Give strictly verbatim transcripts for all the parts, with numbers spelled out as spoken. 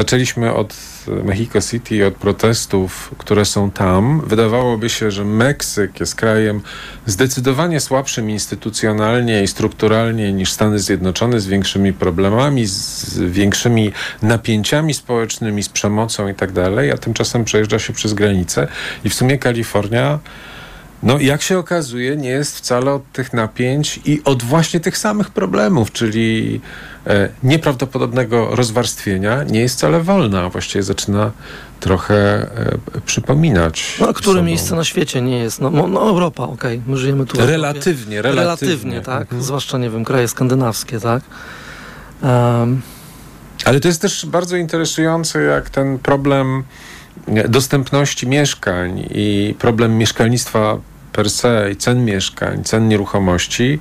Zaczęliśmy od Mexico City i od protestów, które są tam. Wydawałoby się, że Meksyk jest krajem zdecydowanie słabszym instytucjonalnie i strukturalnie niż Stany Zjednoczone, z większymi problemami, z większymi napięciami społecznymi, z przemocą i tak dalej, a tymczasem przejeżdża się przez granicę i w sumie Kalifornia, no jak się okazuje, nie jest wcale od tych napięć i od właśnie tych samych problemów, czyli e, nieprawdopodobnego rozwarstwienia, nie jest wcale wolna. Właściwie zaczyna trochę e, przypominać. No a które sobą. miejsce na świecie nie jest? No, no Europa, okej, okay. My żyjemy tu w Relatywnie, Europie. relatywnie. Relatywnie, tak. Mhm. Zwłaszcza, nie wiem, kraje skandynawskie, tak. Um. Ale to jest też bardzo interesujące, jak ten problem dostępności mieszkań i problem mieszkalnictwa per se i cen mieszkań, cen nieruchomości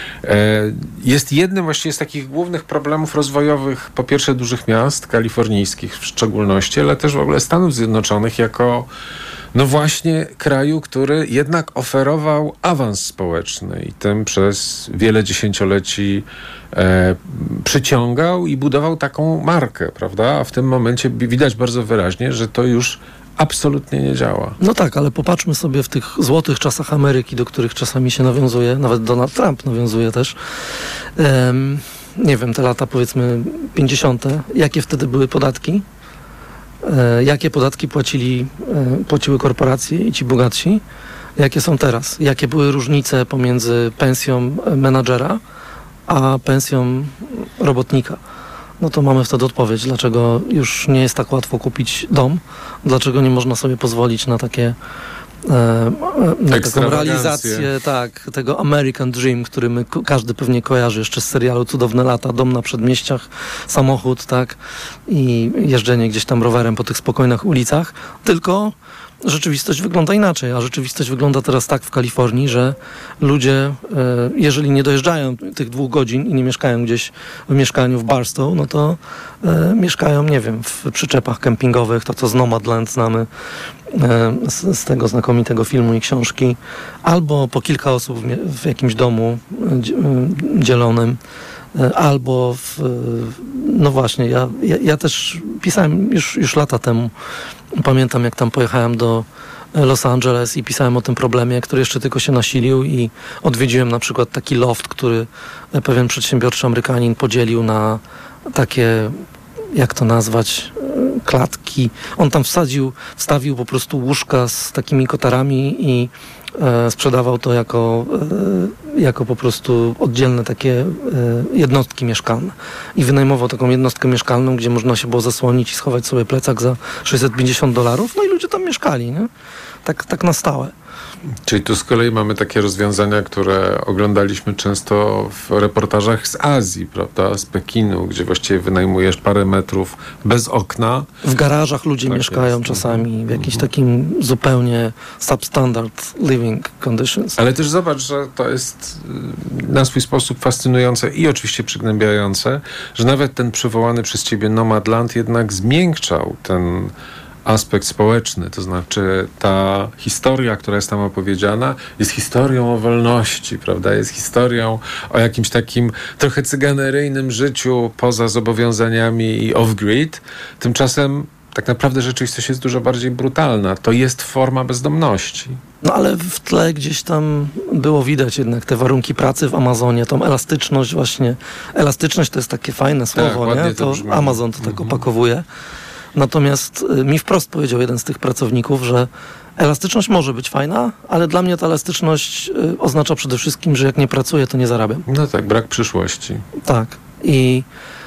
jest jednym właściwie z takich głównych problemów rozwojowych, po pierwsze dużych miast, kalifornijskich w szczególności, ale też w ogóle Stanów Zjednoczonych jako no właśnie kraju, który jednak oferował awans społeczny i tym przez wiele dziesięcioleci e, przyciągał i budował taką markę, prawda? A w tym momencie widać bardzo wyraźnie, że to już absolutnie nie działa. No tak, ale popatrzmy sobie w tych złotych czasach Ameryki, do których czasami się nawiązuje, nawet Donald Trump nawiązuje też. Um, nie wiem, te lata powiedzmy pięćdziesiąte. Jakie wtedy były podatki? E, jakie podatki płacili, e, płaciły korporacje i ci bogatsi? Jakie są teraz? Jakie były różnice pomiędzy pensją menadżera a pensją robotnika? No to mamy wtedy odpowiedź, dlaczego już nie jest tak łatwo kupić dom, dlaczego nie można sobie pozwolić na takie e, na taką realizację tak, tego American Dream, który my, każdy pewnie kojarzy jeszcze z serialu Cudowne lata, dom na przedmieściach, samochód, tak, i jeżdżenie gdzieś tam rowerem po tych spokojnych ulicach, tylko rzeczywistość wygląda inaczej, a rzeczywistość wygląda teraz tak w Kalifornii, że ludzie, jeżeli nie dojeżdżają tych dwóch godzin i nie mieszkają gdzieś w mieszkaniu w Barstow, no to e, mieszkają, nie wiem, w przyczepach kempingowych, to co z Nomadland znamy e, z, z tego znakomitego filmu i książki, albo po kilka osób w, w jakimś domu e, dzielonym, e, albo w, no właśnie, ja, ja, ja też pisałem już, już lata temu. Pamiętam, jak tam pojechałem do Los Angeles i pisałem o tym problemie, który jeszcze tylko się nasilił i odwiedziłem na przykład taki loft, który pewien przedsiębiorczy Amerykanin podzielił na takie, jak to nazwać, klatki. On tam wsadził, wstawił po prostu łóżka z takimi kotarami i e, sprzedawał to jako, e, jako po prostu oddzielne takie e, jednostki mieszkalne. I wynajmował taką jednostkę mieszkalną, gdzie można się było zasłonić i schować sobie plecak za sześćset pięćdziesiąt dolarów. No i ludzie tam mieszkali, nie? Tak, tak na stałe. Czyli tu z kolei mamy takie rozwiązania, które oglądaliśmy często w reportażach z Azji, prawda? Z Pekinu, gdzie właściwie wynajmujesz parę metrów bez okna. W garażach ludzie tak mieszkają jest. czasami w jakimś takim zupełnie substandard living conditions. Ale też zobacz, że to jest na swój sposób fascynujące i oczywiście przygnębiające, że nawet ten przywołany przez ciebie Nomadland jednak zmiękczał ten aspekt społeczny, to znaczy ta historia, która jest tam opowiedziana, jest historią o wolności, prawda? Jest historią o jakimś takim trochę cyganeryjnym życiu poza zobowiązaniami i off-grid. Tymczasem tak naprawdę rzeczywistość jest dużo bardziej brutalna. To jest forma bezdomności. No ale w tle gdzieś tam było widać jednak te warunki pracy w Amazonie, tą elastyczność właśnie. Elastyczność to jest takie fajne słowo, tak, nie? To, to Amazon to tak mhm. opakowuje. Natomiast mi wprost powiedział jeden z tych pracowników, że elastyczność może być fajna, ale dla mnie ta elastyczność oznacza przede wszystkim, że jak nie pracuję, to nie zarabiam. No tak, brak przyszłości. Tak. I,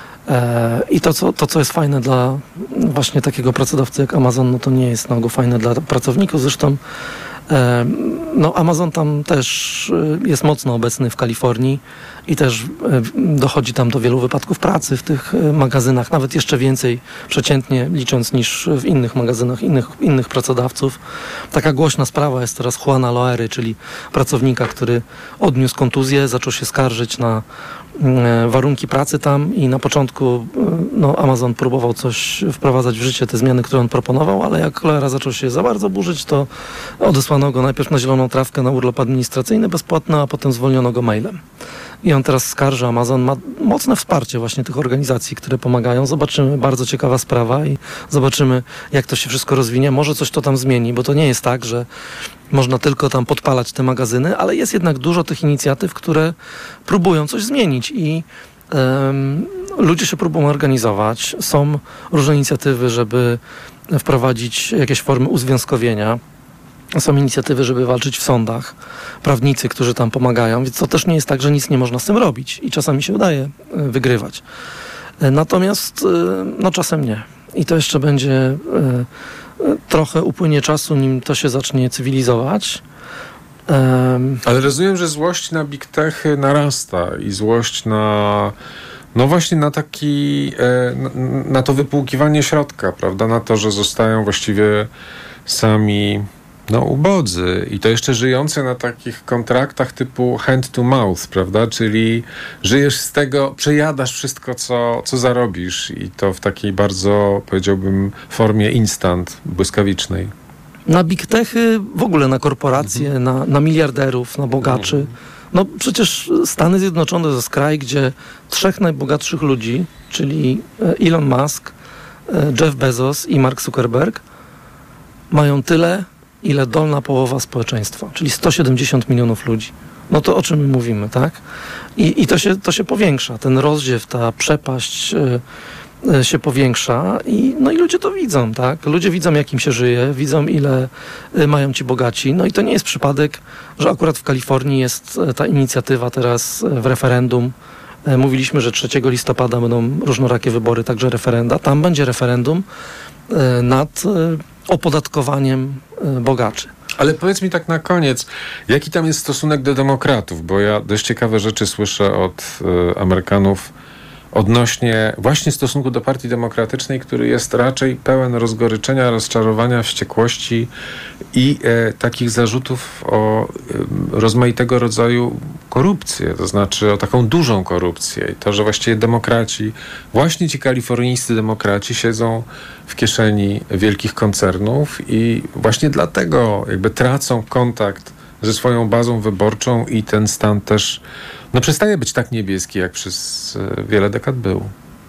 e, i to, co, to, co jest fajne dla właśnie takiego pracodawcy jak Amazon, no to nie jest na ogół fajne dla pracowników. Zresztą e, no Amazon tam też jest mocno obecny w Kalifornii i też dochodzi tam do wielu wypadków pracy w tych magazynach, nawet jeszcze więcej przeciętnie licząc niż w innych magazynach, innych, innych pracodawców. Taka głośna sprawa jest teraz Juana Loery, czyli pracownika, który odniósł kontuzję, zaczął się skarżyć na warunki pracy tam i na początku no, Amazon próbował coś wprowadzać w życie, te zmiany, które on proponował, ale jak Loera zaczął się za bardzo burzyć, to odesłano go najpierw na zieloną trawkę na urlop administracyjny bezpłatny, a potem zwolniono go mailem. i on teraz skarży, Amazon ma mocne wsparcie właśnie tych organizacji, które pomagają. Zobaczymy, bardzo ciekawa sprawa i zobaczymy, jak to się wszystko rozwinie. Może coś to tam zmieni, bo to nie jest tak, że można tylko tam podpalać te magazyny, ale jest jednak dużo tych inicjatyw, które próbują coś zmienić i um, ludzie się próbują organizować. Są różne inicjatywy, żeby wprowadzić jakieś formy uzwiązkowienia. Są inicjatywy, żeby walczyć w sądach. Prawnicy, którzy tam pomagają, więc to też nie jest tak, że nic nie można z tym robić i czasami się udaje wygrywać. Natomiast no czasem nie. I to jeszcze będzie trochę upłynie czasu, nim to się zacznie cywilizować. Ale rozumiem, że złość na big techy narasta i złość na no właśnie na taki na, na to wypłukiwanie środka, prawda? Na to, że zostają właściwie sami no ubodzy i to jeszcze żyjący na takich kontraktach typu hand to mouth, prawda? Czyli żyjesz z tego, przejadasz wszystko, co, co zarobisz i to w takiej bardzo, powiedziałbym, formie instant, błyskawicznej. Na big techy, w ogóle na korporacje, mhm. na, na miliarderów, na bogaczy. Mhm. No przecież Stany Zjednoczone to jest kraj, gdzie trzech najbogatszych ludzi, czyli Elon Musk, Jeff Bezos i Mark Zuckerberg, mają tyle, ile dolna połowa społeczeństwa, czyli sto siedemdziesiąt milionów ludzi. No to o czym my mówimy, tak? I, i to, się, to się powiększa. Ten rozdziew, ta przepaść y, y, się powiększa i, no i ludzie to widzą, tak? Ludzie widzą, jak im się żyje, widzą, ile y, mają ci bogaci. No i to nie jest przypadek, że akurat w Kalifornii jest y, ta inicjatywa teraz y, w referendum. Y, mówiliśmy, że trzeciego listopada będą różnorakie wybory, także referenda. Tam będzie referendum y, nad y, opodatkowaniem y, bogaczy. Ale powiedz mi tak na koniec, jaki tam jest stosunek do demokratów? Bo ja dość ciekawe rzeczy słyszę od y, Amerykanów odnośnie właśnie stosunku do Partii Demokratycznej, który jest raczej pełen rozgoryczenia, rozczarowania, wściekłości i e, takich zarzutów o e, rozmaitego rodzaju korupcję, to znaczy o taką dużą korupcję i to, że właściwie demokraci, właśnie ci kalifornijscy demokraci siedzą w kieszeni wielkich koncernów i właśnie dlatego jakby tracą kontakt ze swoją bazą wyborczą i ten stan też no przestaje być tak niebieski, jak przez wiele dekad był.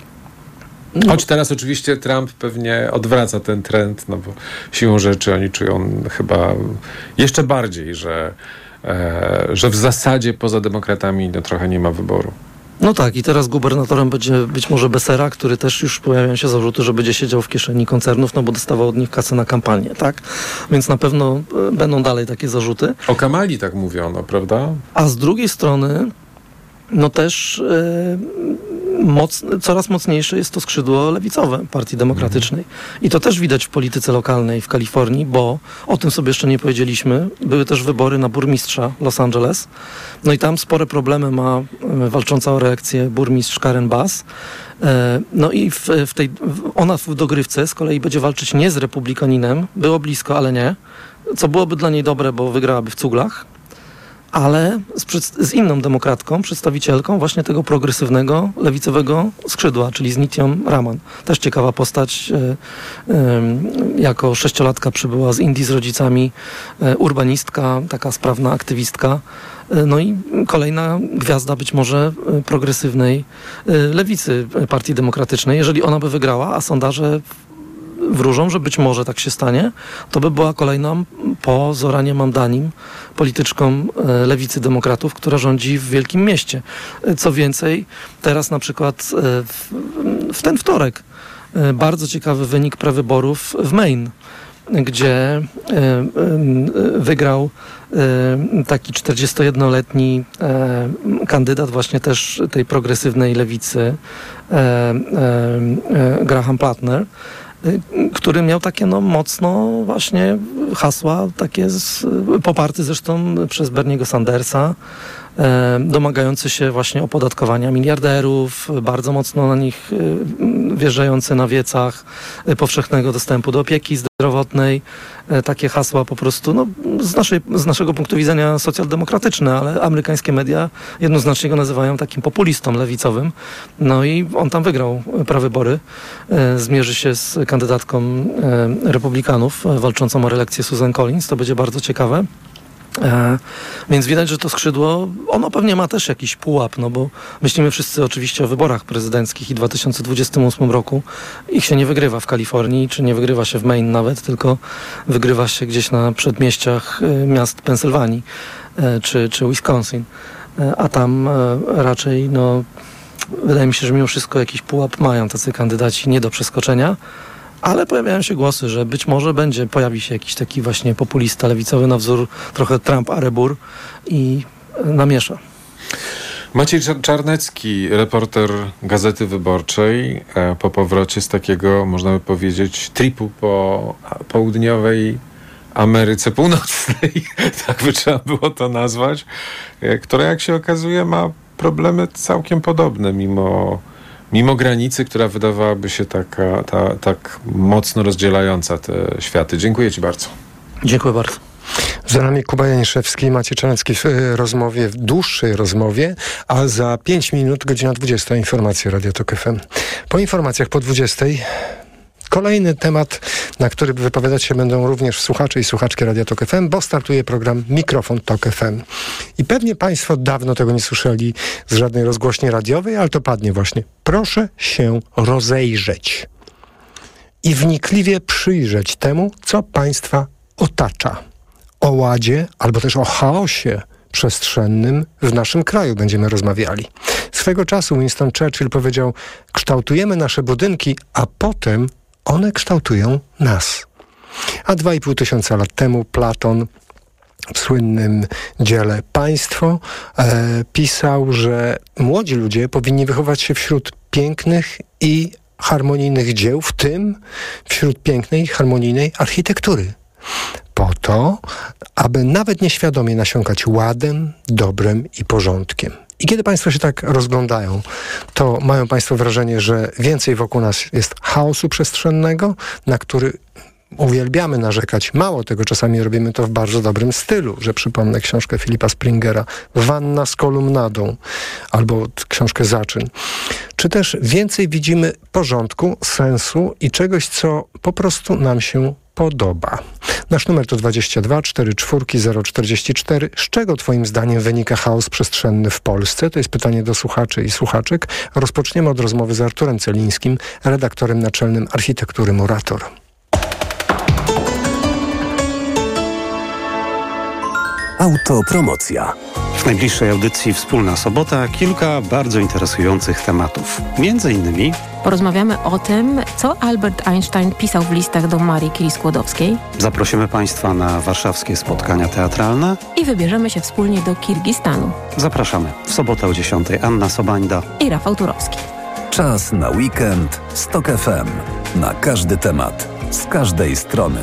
Choć teraz oczywiście Trump pewnie odwraca ten trend, no bo siłą rzeczy oni czują chyba jeszcze bardziej, że, e, że w zasadzie poza demokratami no, trochę nie ma wyboru. No tak, i teraz gubernatorem będzie być może Becerra, który też już pojawiają się zarzuty, że będzie siedział w kieszeni koncernów, no bo dostawał od nich kasę na kampanię, tak? Więc na pewno e, będą dalej takie zarzuty. O Kamali tak mówiono, prawda? A z drugiej strony no też yy, moc, coraz mocniejsze jest to skrzydło lewicowe Partii Demokratycznej. I to też widać w polityce lokalnej w Kalifornii, bo o tym sobie jeszcze nie powiedzieliśmy. Były też wybory na burmistrza Los Angeles. No i tam spore problemy ma yy, walcząca o reelekcję burmistrz Karen Bass. Yy, no i w, w tej, w, ona w dogrywce z kolei będzie walczyć nie z republikaninem. Było blisko, ale nie. Co byłoby dla niej dobre, bo wygrałaby w cuglach. Ale z, z inną demokratką, przedstawicielką właśnie tego progresywnego, lewicowego skrzydła, czyli z Nithią Raman. Też ciekawa postać. Y, y, jako sześciolatka przybyła z Indii z rodzicami, y, urbanistka, taka sprawna aktywistka. Y, no i kolejna gwiazda być może y, progresywnej y, lewicy Partii Demokratycznej. Jeżeli ona by wygrała, a sondaże wróżą, że być może tak się stanie, to by była kolejna po Zoranie Mamdanim polityczką lewicy demokratów, która rządzi w wielkim mieście. Co więcej, teraz na przykład w, w ten wtorek bardzo ciekawy wynik prewyborów w Maine, gdzie wygrał taki czterdziestojednoletni kandydat właśnie też tej progresywnej lewicy Graham Plattner, który miał takie no mocno właśnie hasła, takie z, poparte zresztą przez Berniego Sandersa, e, domagający się właśnie opodatkowania miliarderów, bardzo mocno na nich e, wjeżdżający na wiecach, e, powszechnego dostępu do opieki zdrowotnej. E, takie hasła po prostu no, z, naszej, z naszego punktu widzenia socjaldemokratyczne, ale amerykańskie media jednoznacznie go nazywają takim populistą lewicowym. No i on tam wygrał prawybory. E, zmierzy się z kandydatką e, republikanów e, walczącą o reelekcję Susan Collins. To będzie bardzo ciekawe. E, więc widać, że to skrzydło, ono pewnie ma też jakiś pułap, no bo myślimy wszyscy oczywiście o wyborach prezydenckich i w dwa tysiące dwudziestym ósmym roku ich się nie wygrywa w Kalifornii, czy nie wygrywa się w Maine nawet, tylko wygrywa się gdzieś na przedmieściach e, miast Pensylwanii e, czy, czy Wisconsin. E, a tam e, raczej, no, wydaje mi się, że mimo wszystko jakiś pułap mają tacy kandydaci nie do przeskoczenia. Ale pojawiają się głosy, że być może będzie, pojawi się jakiś taki właśnie populista lewicowy na wzór trochę Trump-Arebur i namiesza. Maciej Czarnecki, reporter Gazety Wyborczej, po powrocie z takiego, można by powiedzieć, tripu po południowej Ameryce Północnej, tak by trzeba było to nazwać, która, jak się okazuje, ma problemy całkiem podobne, mimo Mimo granicy, która wydawałaby się taka, ta, tak mocno rozdzielająca te światy. Dziękuję Ci bardzo. Dziękuję bardzo. Za nami Kuba Janiszewski i Maciej Czarnecki w rozmowie, w dłuższej rozmowie, a za pięć minut, godzina dwudziesta, informacje Radio Tok F M. Po informacjach po dwudziestej kolejny temat, na który wypowiadać się będą również słuchacze i słuchaczki Radia Tok F M, bo startuje program Mikrofon Tok F M. I pewnie Państwo dawno tego nie słyszeli z żadnej rozgłośni radiowej, ale to padnie właśnie. Proszę się rozejrzeć i wnikliwie przyjrzeć temu, co Państwa otacza. O ładzie albo też o chaosie przestrzennym w naszym kraju będziemy rozmawiali. Swego czasu Winston Churchill powiedział: kształtujemy nasze budynki, a potem one kształtują nas. A dwa i pół tysiąca lat temu Platon w słynnym dziele Państwo e, pisał, że młodzi ludzie powinni wychować się wśród pięknych i harmonijnych dzieł, w tym wśród pięknej, harmonijnej architektury. Po to, aby nawet nieświadomie nasiąkać ładem, dobrem i porządkiem. I kiedy Państwo się tak rozglądają, to mają Państwo wrażenie, że więcej wokół nas jest chaosu przestrzennego, na który uwielbiamy narzekać. Mało tego, czasami robimy to w bardzo dobrym stylu, że przypomnę książkę Filipa Springera Wanna z kolumnadą albo książkę Zaczyn. Czy też więcej widzimy porządku, sensu i czegoś, co po prostu nam się podoba. Nasz numer to dwadzieścia dwa czterdzieści cztery zero czterdzieści cztery. Z czego Twoim zdaniem wynika chaos przestrzenny w Polsce? To jest pytanie do słuchaczy i słuchaczek. Rozpoczniemy od rozmowy z Arturem Celińskim, redaktorem naczelnym Architektury Murator. Autopromocja. W najbliższej audycji Wspólna Sobota kilka bardzo interesujących tematów. Między innymi porozmawiamy o tym, co Albert Einstein pisał w listach do Marii Curie-Skłodowskiej. Zaprosimy Państwa na warszawskie spotkania teatralne i wybierzemy się wspólnie do Kirgistanu. Zapraszamy w sobotę o dziesiątej. Anna Sobańda i Rafał Turowski. Czas na weekend z Tok F M. Na każdy temat, z każdej strony.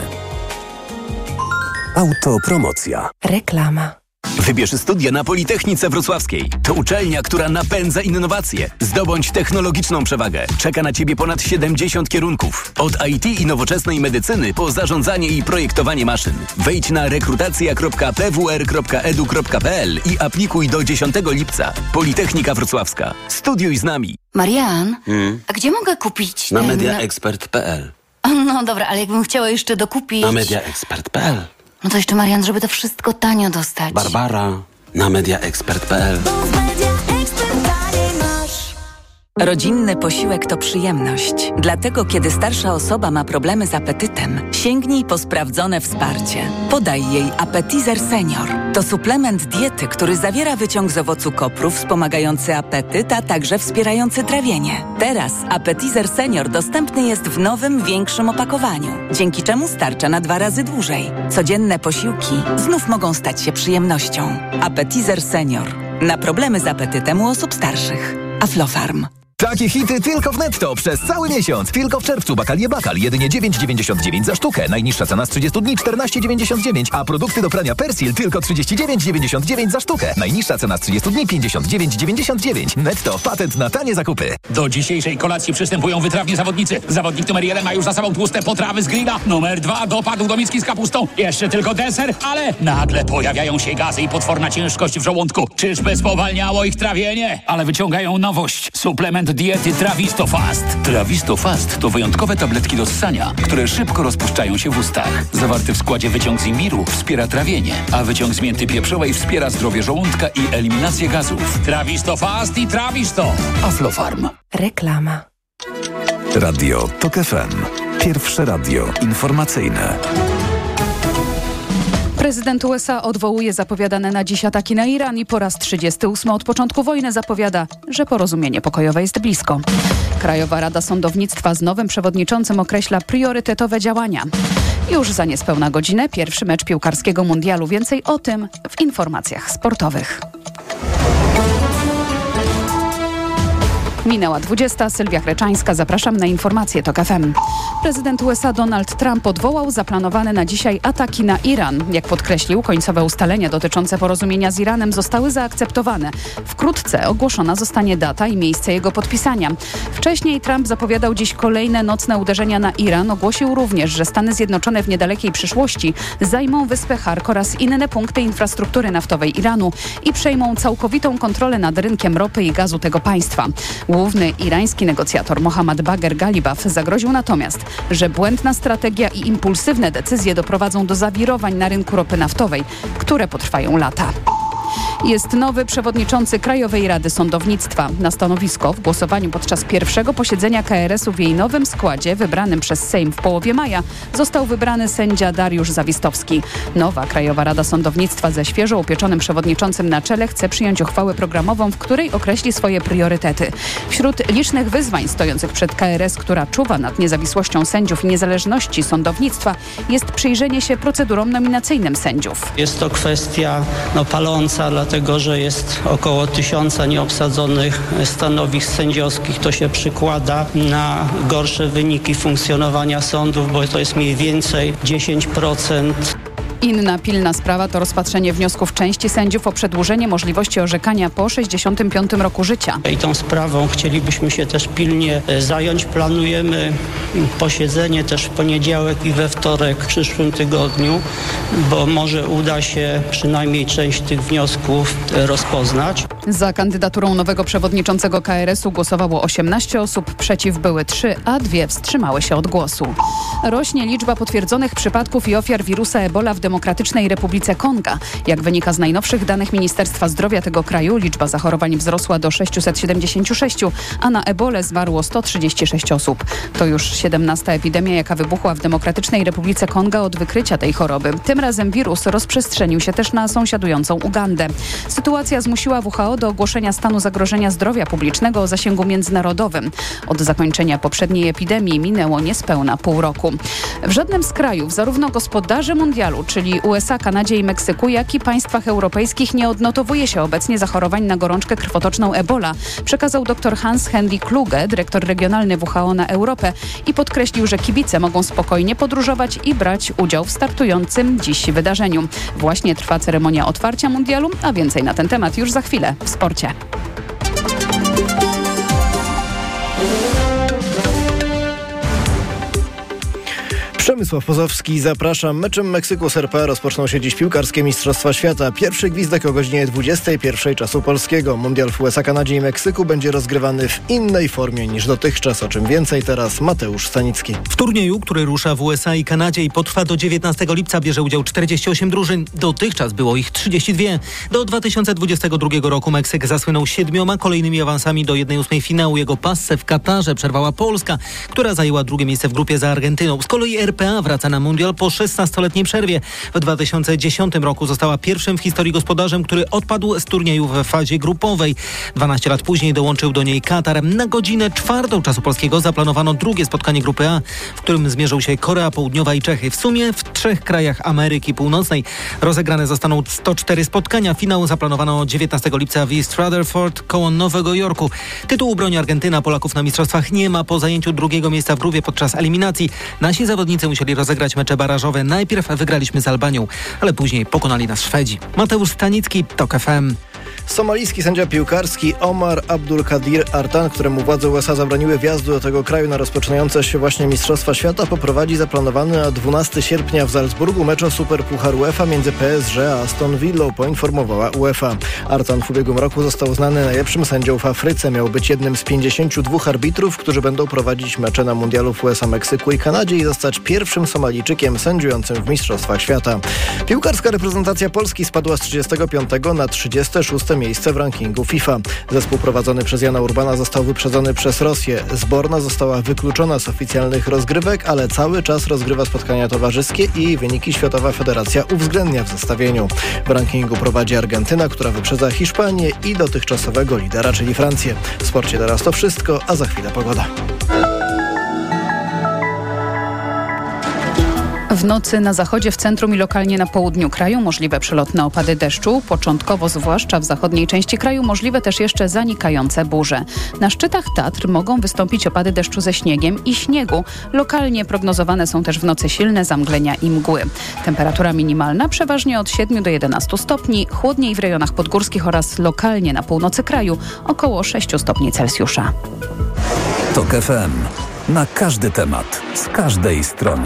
Autopromocja. Reklama. Wybierz studia na Politechnice Wrocławskiej. To uczelnia, która napędza innowacje. Zdobądź technologiczną przewagę. Czeka na Ciebie ponad siedemdziesiąt kierunków. Od I T i nowoczesnej medycyny po zarządzanie i projektowanie maszyn. Wejdź na rekrutacja kropka p w r kropka e d u kropka p l i aplikuj do dziesiątego lipca. Politechnika Wrocławska. Studiuj z nami. Marian, hmm? a gdzie mogę kupić Na ten... mediaexpert kropka p l. No dobra, ale jakbym chciała jeszcze dokupić... Na mediaexpert kropka p l. No to jeszcze, Marian, żeby to wszystko tanio dostać. Barbara, na mediaexpert kropka p l. Rodzinny posiłek to przyjemność. Dlatego, kiedy starsza osoba ma problemy z apetytem, sięgnij po sprawdzone wsparcie. Podaj jej Appetizer Senior. To suplement diety, który zawiera wyciąg z owocu kopru wspomagający apetyt, a także wspierający trawienie. Teraz Appetizer Senior dostępny jest w nowym, większym opakowaniu, dzięki czemu starcza na dwa razy dłużej. Codzienne posiłki znów mogą stać się przyjemnością. Appetizer Senior. Na problemy z apetytem u osób starszych. Aflofarm. Takie hity tylko w Netto przez cały miesiąc. Tylko w czerwcu Bakalie Bakal jedynie dziewięć dziewięćdziesiąt dziewięć za sztukę. Najniższa cena z trzydziestu dni czternaście dziewięćdziesiąt dziewięć, a produkty do prania Persil tylko trzydzieści dziewięć dziewięćdziesiąt dziewięć za sztukę. Najniższa cena z trzydziestu dni pięćdziesiąt dziewięć dziewięćdziesiąt dziewięć. Netto, patent na tanie zakupy. Do dzisiejszej kolacji przystępują wytrawni zawodnicy. Zawodnik numer jeden ma już za sobą tłuste potrawy z grilla. Numer dwa dopadł do miski z kapustą. Jeszcze tylko deser, ale nagle pojawiają się gazy i potworna ciężkość w żołądku. Czyżby spowalniało ich trawienie? Ale wyciągają nowość. Suplement suplement diety Trawisto Fast. Trawisto Fast to wyjątkowe tabletki do ssania, które szybko rozpuszczają się w ustach. Zawarty w składzie wyciąg z imbiru wspiera trawienie, a wyciąg z mięty pieprzowej wspiera zdrowie żołądka i eliminację gazów. Trawisto Fast i Trawisto. Aflofarm. Reklama. Radio TOK F M. Pierwsze radio informacyjne. Prezydent U S A odwołuje zapowiadane na dziś ataki na Iran i po raz trzydziesty ósmy od początku wojny zapowiada, że porozumienie pokojowe jest blisko. Krajowa Rada Sądownictwa z nowym przewodniczącym określa priorytetowe działania. Już za niespełna godzinę pierwszy mecz piłkarskiego mundialu. Więcej o tym w informacjach sportowych. Minęła dwudziesta. Sylwia Chreczańska. Zapraszam na informacje TOK F M. Prezydent U S A Donald Trump odwołał zaplanowane na dzisiaj ataki na Iran. Jak podkreślił, końcowe ustalenia dotyczące porozumienia z Iranem zostały zaakceptowane. Wkrótce ogłoszona zostanie data i miejsce jego podpisania. Wcześniej Trump zapowiadał dziś kolejne nocne uderzenia na Iran. Ogłosił również, że Stany Zjednoczone w niedalekiej przyszłości zajmą wyspę Hark oraz inne punkty infrastruktury naftowej Iranu i przejmą całkowitą kontrolę nad rynkiem ropy i gazu tego państwa. Główny irański negocjator Mohammad Bagher Galibaf zagroził natomiast, że błędna strategia i impulsywne decyzje doprowadzą do zawirowań na rynku ropy naftowej, które potrwają lata. Jest nowy przewodniczący Krajowej Rady Sądownictwa. Na stanowisko w głosowaniu podczas pierwszego posiedzenia K R S u w jej nowym składzie, wybranym przez Sejm w połowie maja, został wybrany sędzia Dariusz Zawistowski. Nowa Krajowa Rada Sądownictwa ze świeżo upieczonym przewodniczącym na czele chce przyjąć uchwałę programową, w której określi swoje priorytety. Wśród licznych wyzwań stojących przed K R S, która czuwa nad niezawisłością sędziów i niezależności sądownictwa, jest przyjrzenie się procedurom nominacyjnym sędziów. Jest to kwestia no, paląca, dlatego że jest około tysiąca nieobsadzonych stanowisk sędziowskich. To się przykłada na gorsze wyniki funkcjonowania sądów, bo to jest mniej więcej dziesięć procent. Inna pilna sprawa to rozpatrzenie wniosków części sędziów o przedłużenie możliwości orzekania po sześćdziesiątym piątym roku życia. I tą sprawą chcielibyśmy się też pilnie zająć. Planujemy posiedzenie też w poniedziałek i we wtorek w przyszłym tygodniu, bo może uda się przynajmniej część tych wniosków rozpoznać. Za kandydaturą nowego przewodniczącego K R S u głosowało osiemnaście osób, przeciw były trzy, a dwie wstrzymały się od głosu. Rośnie liczba potwierdzonych przypadków i ofiar wirusa Ebola w Demokratycznej Republice Konga. Jak wynika z najnowszych danych Ministerstwa Zdrowia tego kraju, liczba zachorowań wzrosła do sześćset siedemdziesiąt sześć, a na ebolę zmarło sto trzydzieści sześć osób. To już siedemnasta epidemia, jaka wybuchła w Demokratycznej Republice Konga od wykrycia tej choroby. Tym razem wirus rozprzestrzenił się też na sąsiadującą Ugandę. Sytuacja zmusiła W H O do ogłoszenia stanu zagrożenia zdrowia publicznego o zasięgu międzynarodowym. Od zakończenia poprzedniej epidemii minęło niespełna pół roku. W żadnym z krajów, zarówno gospodarzy mundialu, czyli U S A, Kanadzie i Meksyku, jak i państwach europejskich nie odnotowuje się obecnie zachorowań na gorączkę krwotoczną Ebola, przekazał dr Hans-Henry Kluge, dyrektor regionalny W H O na Europę i podkreślił, że kibice mogą spokojnie podróżować i brać udział w startującym dziś wydarzeniu. Właśnie trwa ceremonia otwarcia mundialu, a więcej na ten temat już za chwilę w sporcie. Przemysław Pozowski, zapraszam. Meczem Meksyku z R P A rozpoczną się dziś piłkarskie Mistrzostwa Świata. Pierwszy gwizdek o godzinie dwudziestej pierwszej czasu polskiego. Mundial w U S A, Kanadzie i Meksyku będzie rozgrywany w innej formie niż dotychczas. O czym więcej teraz Mateusz Stanicki. W turnieju, który rusza w U S A i Kanadzie i potrwa do dziewiętnastego lipca, bierze udział czterdzieści osiem drużyn. Dotychczas było ich trzydzieści dwie. Do dwa tysiące dwudziestego drugiego roku Meksyk zasłynął siedmioma kolejnymi awansami do jednej ósmej finału. Jego passę w Katarze przerwała Polska, która zajęła drugie miejsce w grupie za Argentyną. Z kolei R P A wraca na mundial po szesnastoletniej przerwie. W dwa tysiące dziesiątym roku została pierwszym w historii gospodarzem, który odpadł z turnieju w fazie grupowej. dwanaście lat później dołączył do niej Katar. Na godzinę czwartą czasu polskiego zaplanowano drugie spotkanie grupy A, w którym zmierzą się Korea Południowa i Czechy. W sumie w trzech krajach Ameryki Północnej rozegrane zostaną sto cztery spotkania. Finał zaplanowano dziewiętnastego lipca w East Rutherford koło Nowego Jorku. Tytuł broni Argentyna. Polaków na mistrzostwach nie ma po zajęciu drugiego miejsca w grupie podczas eliminacji. Nasi zawodnicy Niemcy musieli rozegrać mecze barażowe. Najpierw wygraliśmy z Albanią, ale później pokonali nas Szwedzi. Mateusz Stanicki, TOK F M. Somalijski sędzia piłkarski Omar Abdulkadir Artan, któremu władze U S A zabroniły wjazdu do tego kraju na rozpoczynające się właśnie Mistrzostwa Świata, poprowadzi zaplanowany na dwunastego sierpnia w Salzburgu mecz o Superpuchar UEFA między P S G a Aston Villą, poinformowała UEFA. Artan w ubiegłym roku został uznany najlepszym sędzią w Afryce. Miał być jednym z pięćdziesięciu dwóch arbitrów, którzy będą prowadzić mecze na mundialu w U S A, Meksyku i Kanadzie i zostać pierwszym Somalijczykiem sędziującym w Mistrzostwach Świata. Piłkarska reprezentacja Polski spadła z trzydziestego piątego na trzydzieste szóste miejsce w rankingu FIFA. Zespół prowadzony przez Jana Urbana został wyprzedzony przez Rosję. Zborna została wykluczona z oficjalnych rozgrywek, ale cały czas rozgrywa spotkania towarzyskie i wyniki Światowa Federacja uwzględnia w zestawieniu. W rankingu prowadzi Argentyna, która wyprzedza Hiszpanię i dotychczasowego lidera, czyli Francję. W sporcie teraz to wszystko, a za chwilę pogoda. W nocy na zachodzie, w centrum i lokalnie na południu kraju możliwe przelotne opady deszczu. Początkowo, zwłaszcza w zachodniej części kraju, możliwe też jeszcze zanikające burze. Na szczytach Tatr mogą wystąpić opady deszczu ze śniegiem i śniegu. Lokalnie prognozowane są też w nocy silne zamglenia i mgły. Temperatura minimalna przeważnie od siedmiu do jedenastu stopni, chłodniej w rejonach podgórskich oraz lokalnie na północy kraju około sześciu stopni Celsjusza. TOK F M. Na każdy temat, z każdej strony.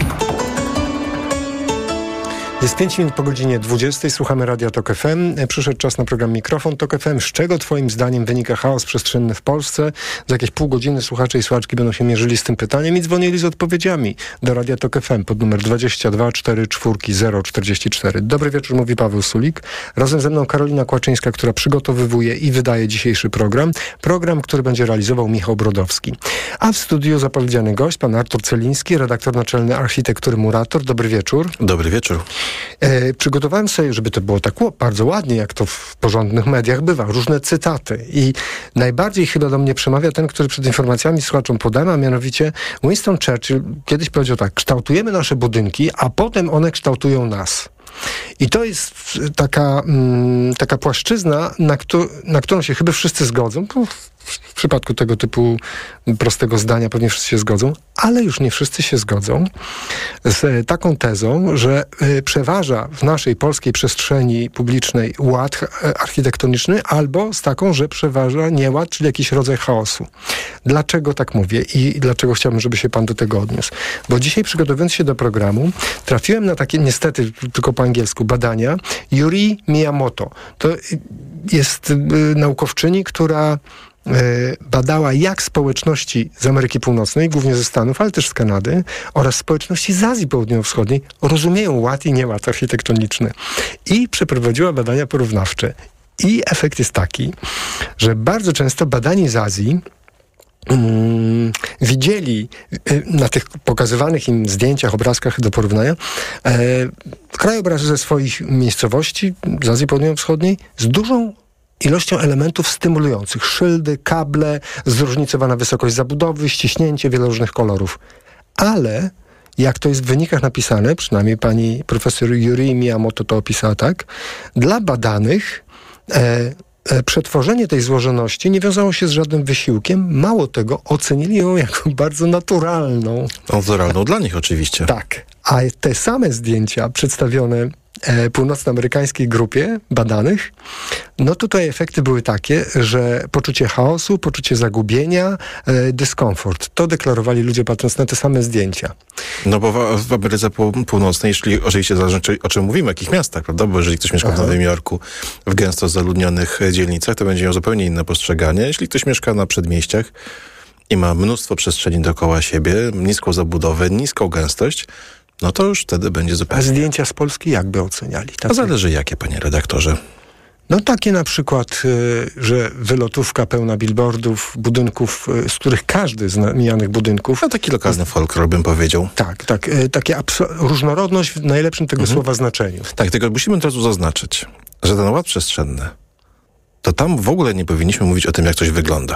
Jest pięć minut po godzinie dwudziestej, słuchamy Radia TOK F M. Przyszedł czas na program Mikrofon TOK F M. Z czego twoim zdaniem wynika chaos przestrzenny w Polsce? Za jakieś pół godziny słuchacze i słuchaczki będą się mierzyli z tym pytaniem i dzwonili z odpowiedziami do Radia TOK F M pod numer dwadzieścia dwa cztery cztery zero czterdzieści cztery. Dobry wieczór, mówi Paweł Sulik. Razem ze mną Karolina Kłaczyńska, która przygotowywuje i wydaje dzisiejszy program. Program, który będzie realizował Michał Brodowski. A w studiu zapowiedziany gość, pan Artur Celiński, redaktor naczelny Architektury Murator. Dobry wieczór. Dobry wieczór. E, przygotowałem sobie, żeby to było tak bardzo ładnie, jak to w porządnych mediach bywa, różne cytaty. I najbardziej chyba do mnie przemawia ten, który przed informacjami słuchaczom podałem, a mianowicie Winston Churchill kiedyś powiedział tak: kształtujemy nasze budynki, a potem one kształtują nas. I to jest taka, mm, taka płaszczyzna, na, któ- na którą się chyba wszyscy zgodzą. W przypadku tego typu prostego zdania pewnie wszyscy się zgodzą, ale już nie wszyscy się zgodzą z taką tezą, że y, przeważa w naszej polskiej przestrzeni publicznej ład architektoniczny, albo z taką, że przeważa nieład, czyli jakiś rodzaj chaosu. Dlaczego tak mówię i dlaczego chciałbym, żeby się pan do tego odniósł? Bo dzisiaj, przygotowując się do programu, trafiłem na takie, niestety tylko po angielsku, badania Yuri Miyamoto. To jest y, naukowczyni, która badała, jak społeczności z Ameryki Północnej, głównie ze Stanów, ale też z Kanady, oraz społeczności z Azji Południowo-Wschodniej rozumieją ład i nieład architektoniczny. I przeprowadziła badania porównawcze. I efekt jest taki, że bardzo często badani z Azji Hmm, widzieli y, na tych pokazywanych im zdjęciach, obrazkach do porównania e, krajobrazy ze swoich miejscowości z Azji Południowo-Wschodniej z dużą ilością elementów stymulujących. Szyldy, kable, zróżnicowana wysokość zabudowy, ściśnięcie, wiele różnych kolorów. Ale jak to jest w wynikach napisane, przynajmniej pani profesor Yuri Miyamoto to opisała tak, dla badanych e, e, przetworzenie tej złożoności nie wiązało się z żadnym wysiłkiem. Mało tego, ocenili ją jako bardzo naturalną. Naturalną dla nich oczywiście. Tak. A te same zdjęcia przedstawione e, północnoamerykańskiej grupie badanych, no tutaj efekty były takie, że poczucie chaosu, poczucie zagubienia, e, dyskomfort. To deklarowali ludzie, patrząc na te same zdjęcia. No bo w, w Ameryce Północnej, jeśli oczywiście zależy, o czym mówimy, w jakich miastach, prawda? Bo jeżeli ktoś mieszka Aha. w Nowym Jorku, w gęsto zaludnionych dzielnicach, to będzie miał zupełnie inne postrzeganie. Jeśli ktoś mieszka na przedmieściach i ma mnóstwo przestrzeni dookoła siebie, niską zabudowę, niską gęstość, no to już wtedy będzie zupełnie... A zdjęcia z Polski jakby oceniali? To zależy jakie, panie redaktorze. No takie na przykład, y, że wylotówka pełna billboardów, budynków, y, z których każdy z mijanych budynków... No taki lokalny folklor, bym powiedział. Tak, tak. Y, takie abso- różnorodność w najlepszym tego mhm. słowa znaczeniu. Tak, tylko musimy od razu zaznaczyć, że ten ład przestrzenny, to tam w ogóle nie powinniśmy mówić o tym, jak coś wygląda.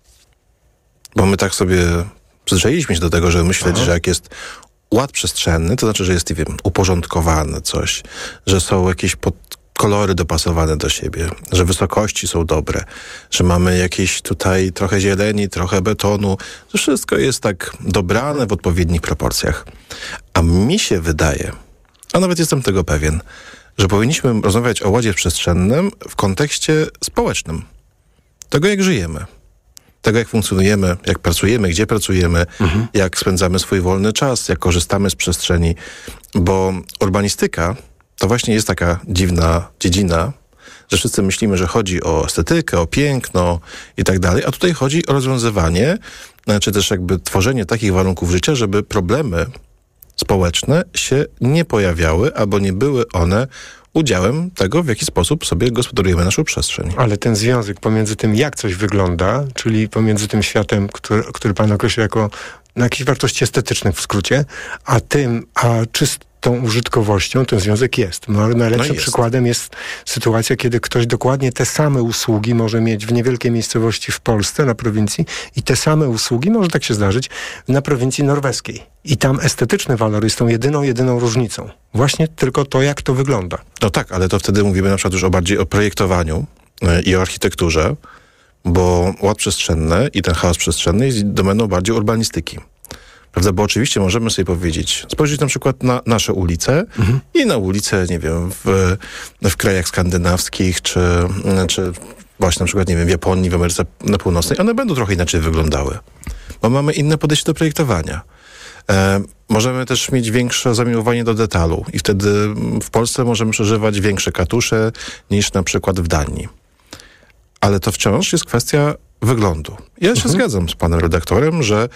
Bo my tak sobie przyzwyczailiśmy się do tego, żeby myśleć, Aha. że jak jest ład przestrzenny, to znaczy, że jest, nie wiem, uporządkowane coś, że są jakieś pod kolory dopasowane do siebie, że wysokości są dobre, że mamy jakieś tutaj trochę zieleni, trochę betonu, że wszystko jest tak dobrane w odpowiednich proporcjach. A mi się wydaje, a nawet jestem tego pewien, że powinniśmy rozmawiać o ładzie przestrzennym w kontekście społecznym. Tego, jak żyjemy. Tego, jak funkcjonujemy, jak pracujemy, gdzie pracujemy, mhm. jak spędzamy swój wolny czas, jak korzystamy z przestrzeni. Bo urbanistyka to właśnie jest taka dziwna dziedzina, że wszyscy myślimy, że chodzi o estetykę, o piękno i tak dalej, a tutaj chodzi o rozwiązywanie, czy też jakby tworzenie takich warunków życia, żeby problemy społeczne się nie pojawiały, albo nie były one udziałem tego, w jaki sposób sobie gospodarujemy naszą przestrzeń. Ale ten związek pomiędzy tym, jak coś wygląda, czyli pomiędzy tym światem, który, który pan określa jako na jakichś wartości estetycznych w skrócie, a tym, a czystą użytkowością, ten związek jest. No, najlepszym no jest. przykładem jest sytuacja, kiedy ktoś dokładnie te same usługi może mieć w niewielkiej miejscowości w Polsce, na prowincji, i te same usługi, może tak się zdarzyć, na prowincji norweskiej. I tam estetyczny walor jest tą jedyną, jedyną różnicą. Właśnie tylko to, jak to wygląda. No tak, ale to wtedy mówimy na przykład już o bardziej o projektowaniu yy, i o architekturze, bo ład przestrzenny i ten chaos przestrzenny jest domeną bardziej urbanistyki. Prawda? Bo oczywiście możemy sobie powiedzieć, spojrzeć na przykład na nasze ulice mhm. i na ulice, nie wiem, w, w krajach skandynawskich, czy, czy właśnie na przykład, nie wiem, w Japonii, w Ameryce Północnej, one będą trochę inaczej wyglądały. Bo mamy inne podejście do projektowania. E, możemy też mieć większe zamiłowanie do detalu i wtedy w Polsce możemy przeżywać większe katusze niż na przykład w Danii. Ale to wciąż jest kwestia wyglądu. Ja mhm. się zgadzam z panem redaktorem, że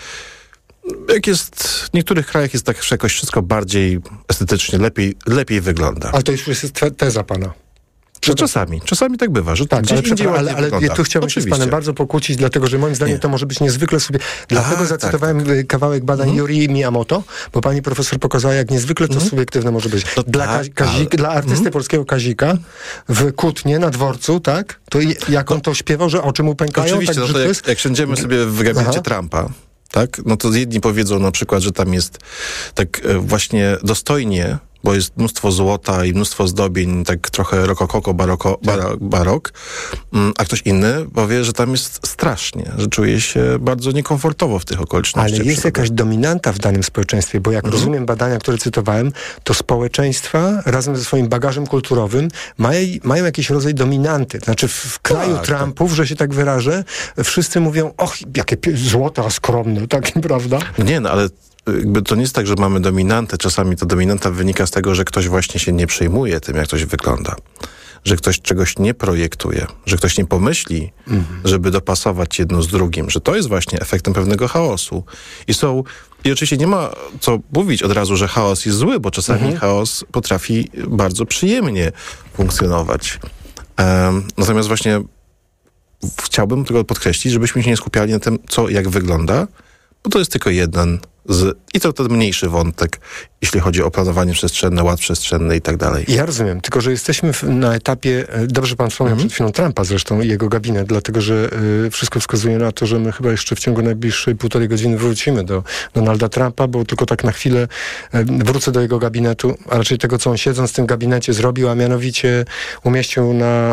jak jest, w niektórych krajach jest tak, że jakoś wszystko bardziej estetycznie, lepiej, lepiej wygląda. Ale to już jest teza pana. Że czasami, czasami tak bywa, że tak, ale, ale, ale, ale ja tu chciałbym Oczywiście. się z panem bardzo pokłócić, dlatego że moim zdaniem nie. to może być niezwykle sobie... Dlatego A, zacytowałem tak, tak. kawałek badań mhm. Yuri Miyamoto, bo pani profesor pokazała, jak niezwykle to mhm. subiektywne może być. No dla, tak, Kazi- ale... dla artysty mhm. polskiego Kazika w Kutnie na dworcu, tak? To jak on no. to śpiewał, że oczy mu pękają? Oczywiście, tak, no to jak, jest... jak siędziemy sobie w gabinecie Aha. Trumpa, tak? No to jedni powiedzą na przykład, że tam jest tak właśnie dostojnie, bo jest mnóstwo złota i mnóstwo zdobień, tak trochę rokokoko, baroko, bar- barok, a ktoś inny powie, że tam jest strasznie, że czuje się bardzo niekomfortowo w tych okolicznościach. Ale jest jakaś dominanta w danym społeczeństwie, bo jak mhm. rozumiem badania, które cytowałem, to społeczeństwa razem ze swoim bagażem kulturowym mają, mają jakiś rodzaj dominanty. Znaczy w, w kraju tak, Trumpów, tak. że się tak wyrażę, wszyscy mówią, och, jakie złota skromne, tak, prawda? Nie, no ale jakby to nie jest tak, że mamy dominantę. Czasami ta dominanta wynika z tego, że ktoś właśnie się nie przejmuje tym, jak coś wygląda. Że ktoś czegoś nie projektuje. Że ktoś nie pomyśli, mhm. żeby dopasować jedno z drugim. Że to jest właśnie efektem pewnego chaosu. I są... I oczywiście nie ma co mówić od razu, że chaos jest zły, bo czasami mhm. chaos potrafi bardzo przyjemnie funkcjonować. Um, natomiast właśnie chciałbym tylko podkreślić, żebyśmy się nie skupiali na tym, co jak wygląda, bo to jest tylko jeden z... I to ten mniejszy wątek, jeśli chodzi o planowanie przestrzenne, ład przestrzenny i tak dalej. Ja rozumiem, tylko że jesteśmy w, na etapie... Dobrze pan wspomniał mm-hmm. przed chwilą Trumpa zresztą i jego gabinet, dlatego że y, wszystko wskazuje na to, że my chyba jeszcze w ciągu najbliższej półtorej godziny wrócimy do Donalda Trumpa, bo tylko tak na chwilę y, wrócę do jego gabinetu, a raczej tego, co on siedząc w tym gabinecie zrobił, a mianowicie umieścił na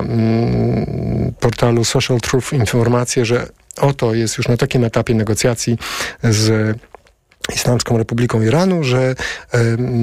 mm, portalu Social Truth informację, że oto jest już na takim etapie negocjacji z Islamską Republiką Iranu, że y,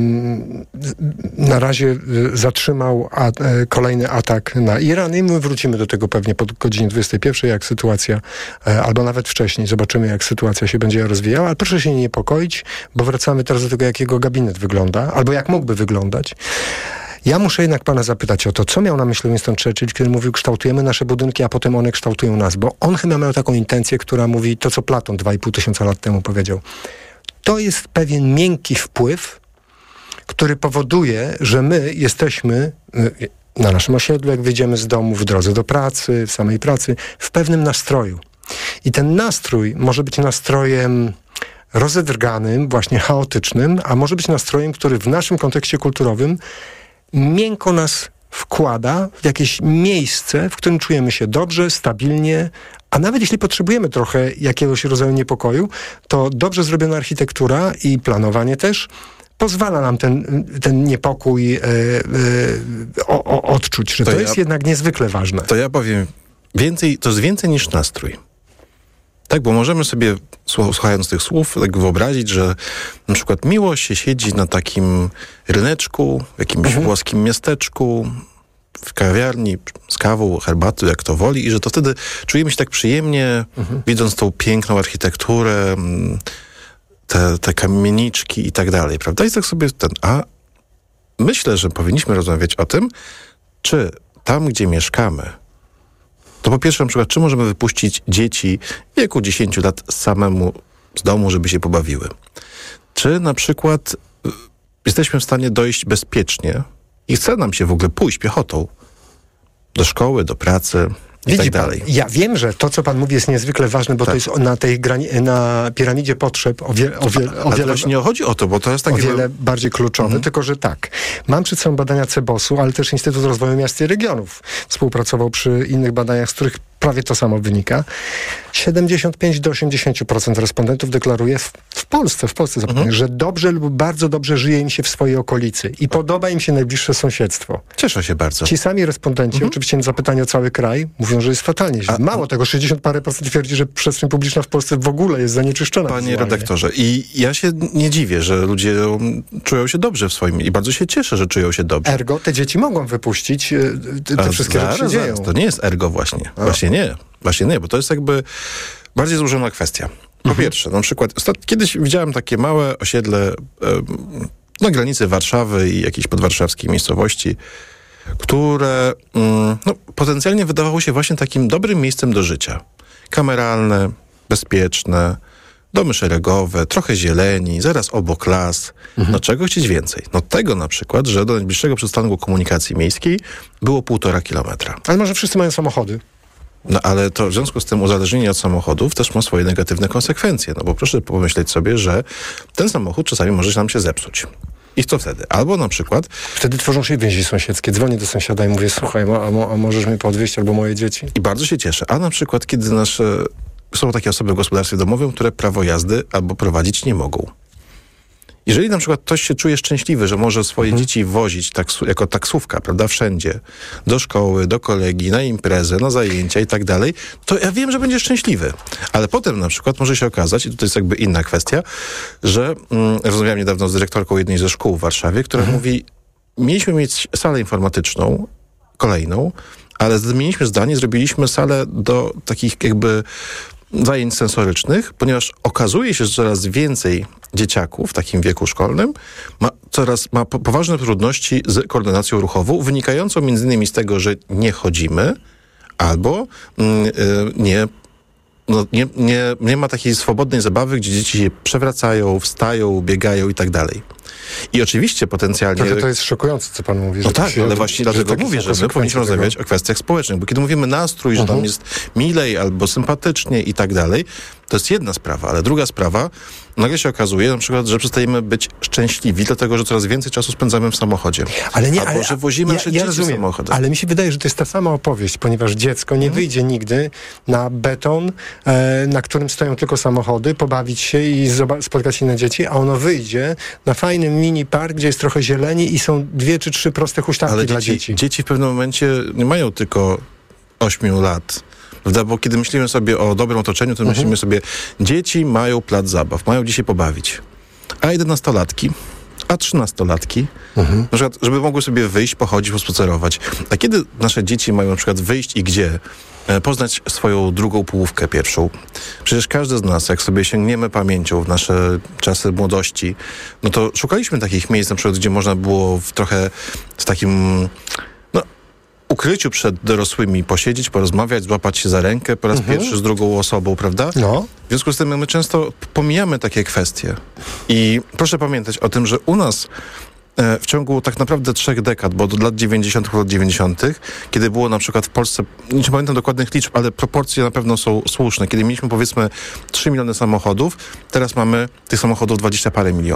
na razie y, zatrzymał a, y, kolejny atak na Iran i my wrócimy do tego pewnie po godzinie dwudziestej pierwszej, jak sytuacja, y, albo nawet wcześniej, zobaczymy, jak sytuacja się będzie rozwijała, ale proszę się nie niepokoić, bo wracamy teraz do tego, jak jego gabinet wygląda, albo jak mógłby wyglądać. Ja muszę jednak pana zapytać o to, co miał na myśli Winston Churchill, kiedy mówił, kształtujemy nasze budynki, a potem one kształtują nas, bo on chyba miał taką intencję, która mówi to, co Platon dwa i pół tysiąca lat temu powiedział. To jest pewien miękki wpływ, który powoduje, że my jesteśmy na naszym osiedlu, jak wyjdziemy z domu, w drodze do pracy, w samej pracy, w pewnym nastroju. I ten nastrój może być nastrojem rozedrganym, właśnie chaotycznym, a może być nastrojem, który w naszym kontekście kulturowym miękko nas wkłada w jakieś miejsce, w którym czujemy się dobrze, stabilnie, a nawet jeśli potrzebujemy trochę jakiegoś rodzaju niepokoju, to dobrze zrobiona architektura i planowanie też pozwala nam ten, ten niepokój e, e, o, o, odczuć, że to, to ja, jest jednak niezwykle ważne. To ja powiem, więcej, to jest więcej niż nastrój. Tak, bo możemy sobie, słuchając tych słów, tak wyobrazić, że na przykład miło się siedzi na takim ryneczku, w jakimś mhm. włoskim miasteczku, w kawiarni, z kawą, herbatą, jak to woli, i że to wtedy czujemy się tak przyjemnie, mhm. widząc tą piękną architekturę, te, te kamieniczki i tak dalej, prawda? I tak sobie ten... A myślę, że powinniśmy rozmawiać o tym, czy tam, gdzie mieszkamy, to po pierwsze, na przykład, czy możemy wypuścić dzieci w wieku dziesięciu lat samemu z domu, żeby się pobawiły? Czy na przykład y, jesteśmy w stanie dojść bezpiecznie i chce nam się w ogóle pójść piechotą do szkoły, do pracy i Widzi tak dalej. Pan, ja wiem, że to, co pan mówi, jest niezwykle ważne, bo tak. to jest na tej grani- na piramidzie potrzeb o, wie- o, wie- o Ale wiele... właśnie nie chodzi o to, bo to jest takie... O wiele bardziej kluczowe, mhm. tylko że tak. Mam przed sobą badania Cebosu, ale też Instytut Rozwoju Miast i Regionów współpracował przy innych badaniach, z których prawie to samo wynika. siedemdziesiąt pięć do osiemdziesięciu procent respondentów deklaruje w, w Polsce, w Polsce zapewne, mhm. że dobrze lub bardzo dobrze żyje im się w swojej okolicy i podoba im się najbliższe sąsiedztwo. Cieszę się bardzo. Ci sami respondenci, mhm. oczywiście na zapytanie o cały kraj, mówią, że jest fatalnie źle. A, Mało tego, sześćdziesiąt parę procent twierdzi, że przestrzeń publiczna w Polsce w ogóle jest zanieczyszczona. Panie wizualnie. redaktorze, i ja się nie dziwię, że ludzie czują się dobrze w swoim i bardzo się cieszę, że czują się dobrze. Ergo, te dzieci mogą wypuścić te, te wszystkie zaraz, rzeczy się dzieją. Zaraz. To nie jest ergo właśnie. A. Właśnie nie. Właśnie nie, bo to jest jakby bardziej złożona kwestia. Po mhm. pierwsze, na przykład kiedyś widziałem takie małe osiedle e, na granicy Warszawy i jakiejś podwarszawskiej miejscowości, które mm, no, potencjalnie wydawało się właśnie takim dobrym miejscem do życia. Kameralne, bezpieczne, domy szeregowe, trochę zieleni, zaraz obok las. Mhm. No czego chcieć więcej? No tego na przykład, że do najbliższego przystanku komunikacji miejskiej było półtora kilometra. Ale może wszyscy mają samochody? No ale to w związku z tym uzależnienie od samochodów też ma swoje negatywne konsekwencje. No bo proszę pomyśleć sobie, że ten samochód czasami może nam się zepsuć. I co wtedy? Albo na przykład... Wtedy tworzą się więzi sąsiedzkie. Dzwonię do sąsiada i mówię, słuchaj, a, a możesz mnie podwieźć albo moje dzieci? I bardzo się cieszę. A na przykład, kiedy nasze... Są takie osoby w gospodarstwie domowym, które prawo jazdy albo prowadzić nie mogą. Jeżeli na przykład ktoś się czuje szczęśliwy, że może swoje mhm. dzieci wozić taksu, jako taksówka, prawda, wszędzie, do szkoły, do kolegi, na imprezę, na zajęcia i tak dalej, to ja wiem, że będzie szczęśliwy. Ale potem na przykład może się okazać, i tutaj jest jakby inna kwestia, że mm, rozmawiałem niedawno z dyrektorką jednej ze szkół w Warszawie, która mhm. mówi, mieliśmy mieć salę informatyczną, kolejną, ale zmieniliśmy zdanie, zrobiliśmy salę do takich jakby zajęć sensorycznych, ponieważ okazuje się, że coraz więcej dzieciaków w takim wieku szkolnym ma coraz ma poważne trudności z koordynacją ruchową, wynikającą między innymi z tego, że nie chodzimy albo yy, nie, no, nie, nie, nie ma takiej swobodnej zabawy, gdzie dzieci się przewracają, wstają, biegają i tak dalej. I oczywiście potencjalnie... Trochę to jest szokujące, co pan mówi. No tak, się, ale właśnie dlatego mówię, że my powinniśmy rozmawiać o kwestiach społecznych, bo kiedy mówimy nastrój, uh-huh. że tam jest milej albo sympatycznie i tak dalej, to jest jedna sprawa, ale druga sprawa, nagle się okazuje na przykład, że przestajemy być szczęśliwi, dlatego, że coraz więcej czasu spędzamy w samochodzie. Ale nie, albo, ale, że wozimy ja, nasze ja dzieci rozumiem, samochodem. Ale mi się wydaje, że to jest ta sama opowieść, ponieważ dziecko nie hmm. wyjdzie nigdy na beton, e, na którym stoją tylko samochody, pobawić się i zoba- spotkać inne dzieci, a ono wyjdzie na fajny mini park, gdzie jest trochę zieleni i są dwie czy trzy proste huśtawki ale dla dzieci, dzieci. Dzieci w pewnym momencie nie mają tylko ośmiu lat. Prawda? Bo kiedy myślimy sobie o dobrym otoczeniu, to mhm. myślimy sobie, dzieci mają plac zabaw, mają gdzie się pobawić. A jedenastolatki, a trzynastolatki, mhm. na przykład, żeby mogły sobie wyjść, pochodzić, pospacerować. A kiedy nasze dzieci mają na przykład wyjść i gdzie? E, poznać swoją drugą połówkę pierwszą. Przecież każdy z nas, jak sobie sięgniemy pamięcią w nasze czasy młodości, no to szukaliśmy takich miejsc, na przykład, gdzie można było w trochę z takim... ukryciu przed dorosłymi posiedzieć, porozmawiać, złapać się za rękę po raz mhm. pierwszy z drugą osobą, prawda? No. W związku z tym my często pomijamy takie kwestie. I proszę pamiętać o tym, że u nas e, w ciągu tak naprawdę trzech dekad, bo do lat dziewięćdziesiątych, lat dziewięćdziesiątych, kiedy było na przykład w Polsce, nie pamiętam dokładnych liczb, ale proporcje na pewno są słuszne. Kiedy mieliśmy powiedzmy trzy miliony samochodów, teraz mamy tych samochodów dwadzieścia parę milionów.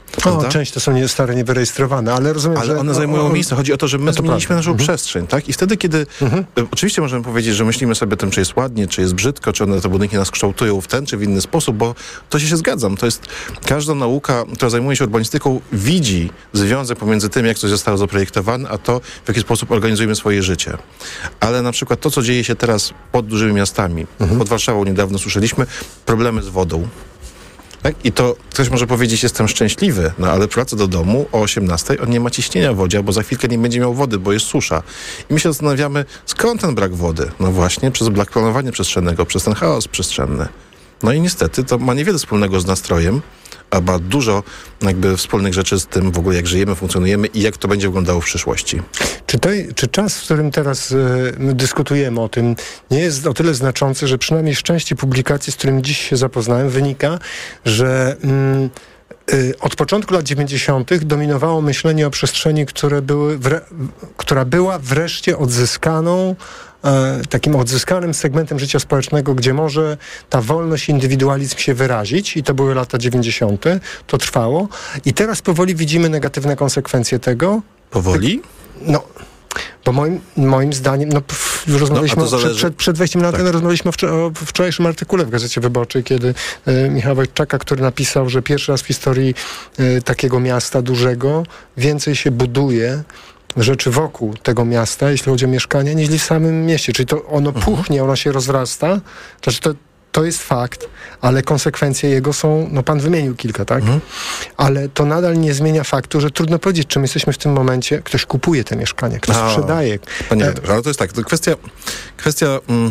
O, część to są nie, stare, niewyrejestrowane, ale rozumiem, ale że... one o, zajmują o, miejsce. Chodzi o to, że my no to zmieniliśmy prawda. naszą Mhm. przestrzeń, tak? I wtedy, kiedy... Mhm. Oczywiście możemy powiedzieć, że myślimy sobie o tym, czy jest ładnie, czy jest brzydko, czy one te budynki nas kształtują w ten, czy w inny sposób, bo to się, się zgadzam. To jest... Każda nauka, która zajmuje się urbanistyką, widzi związek pomiędzy tym, jak coś zostało zaprojektowane, a to, w jaki sposób organizujemy swoje życie. Ale na przykład to, co dzieje się teraz pod dużymi miastami, mhm. pod Warszawą niedawno słyszeliśmy, problemy z wodą. Tak? I to ktoś może powiedzieć, jestem szczęśliwy, no ale wraca do domu o osiemnastej, on nie ma ciśnienia w wodzie, bo za chwilkę nie będzie miał wody, bo jest susza. I my się zastanawiamy, skąd ten brak wody? No właśnie przez brak planowania przestrzennego, przez ten chaos przestrzenny. No i niestety to ma niewiele wspólnego z nastrojem, a ma dużo jakby wspólnych rzeczy z tym w ogóle, jak żyjemy, funkcjonujemy i jak to będzie wyglądało w przyszłości. Czy, to, czy czas, w którym teraz y, my dyskutujemy o tym, nie jest o tyle znaczący, że przynajmniej z części publikacji, z którymi dziś się zapoznałem, wynika, że mm, y, od początku lat dziewięćdziesiątych dominowało myślenie o przestrzeni, które były wre, która była wreszcie odzyskaną takim odzyskanym segmentem życia społecznego, gdzie może ta wolność, indywidualizm się wyrazić i to były lata dziewięćdziesiąte. To trwało i teraz powoli widzimy negatywne konsekwencje tego. Powoli? No, bo moim, moim zdaniem, no pff, rozmawialiśmy no, przed, przed, przed wejściem na antenę, tak. rozmawialiśmy o, wczor- o wczorajszym artykule w Gazecie Wyborczej, kiedy y, Michał Wojtczaka, który napisał, że pierwszy raz w historii y, takiego miasta dużego więcej się buduje rzeczy wokół tego miasta, jeśli chodzi o mieszkania, niż w samym mieście. Czyli to ono puchnie, ono się rozrasta. Znaczy to, to jest fakt, ale konsekwencje jego są, no pan wymienił kilka, tak? Mhm. Ale to nadal nie zmienia faktu, że trudno powiedzieć, czym jesteśmy w tym momencie. Ktoś kupuje te mieszkania, ktoś A, sprzedaje. Panie, ale to jest tak, to kwestia... kwestia mm...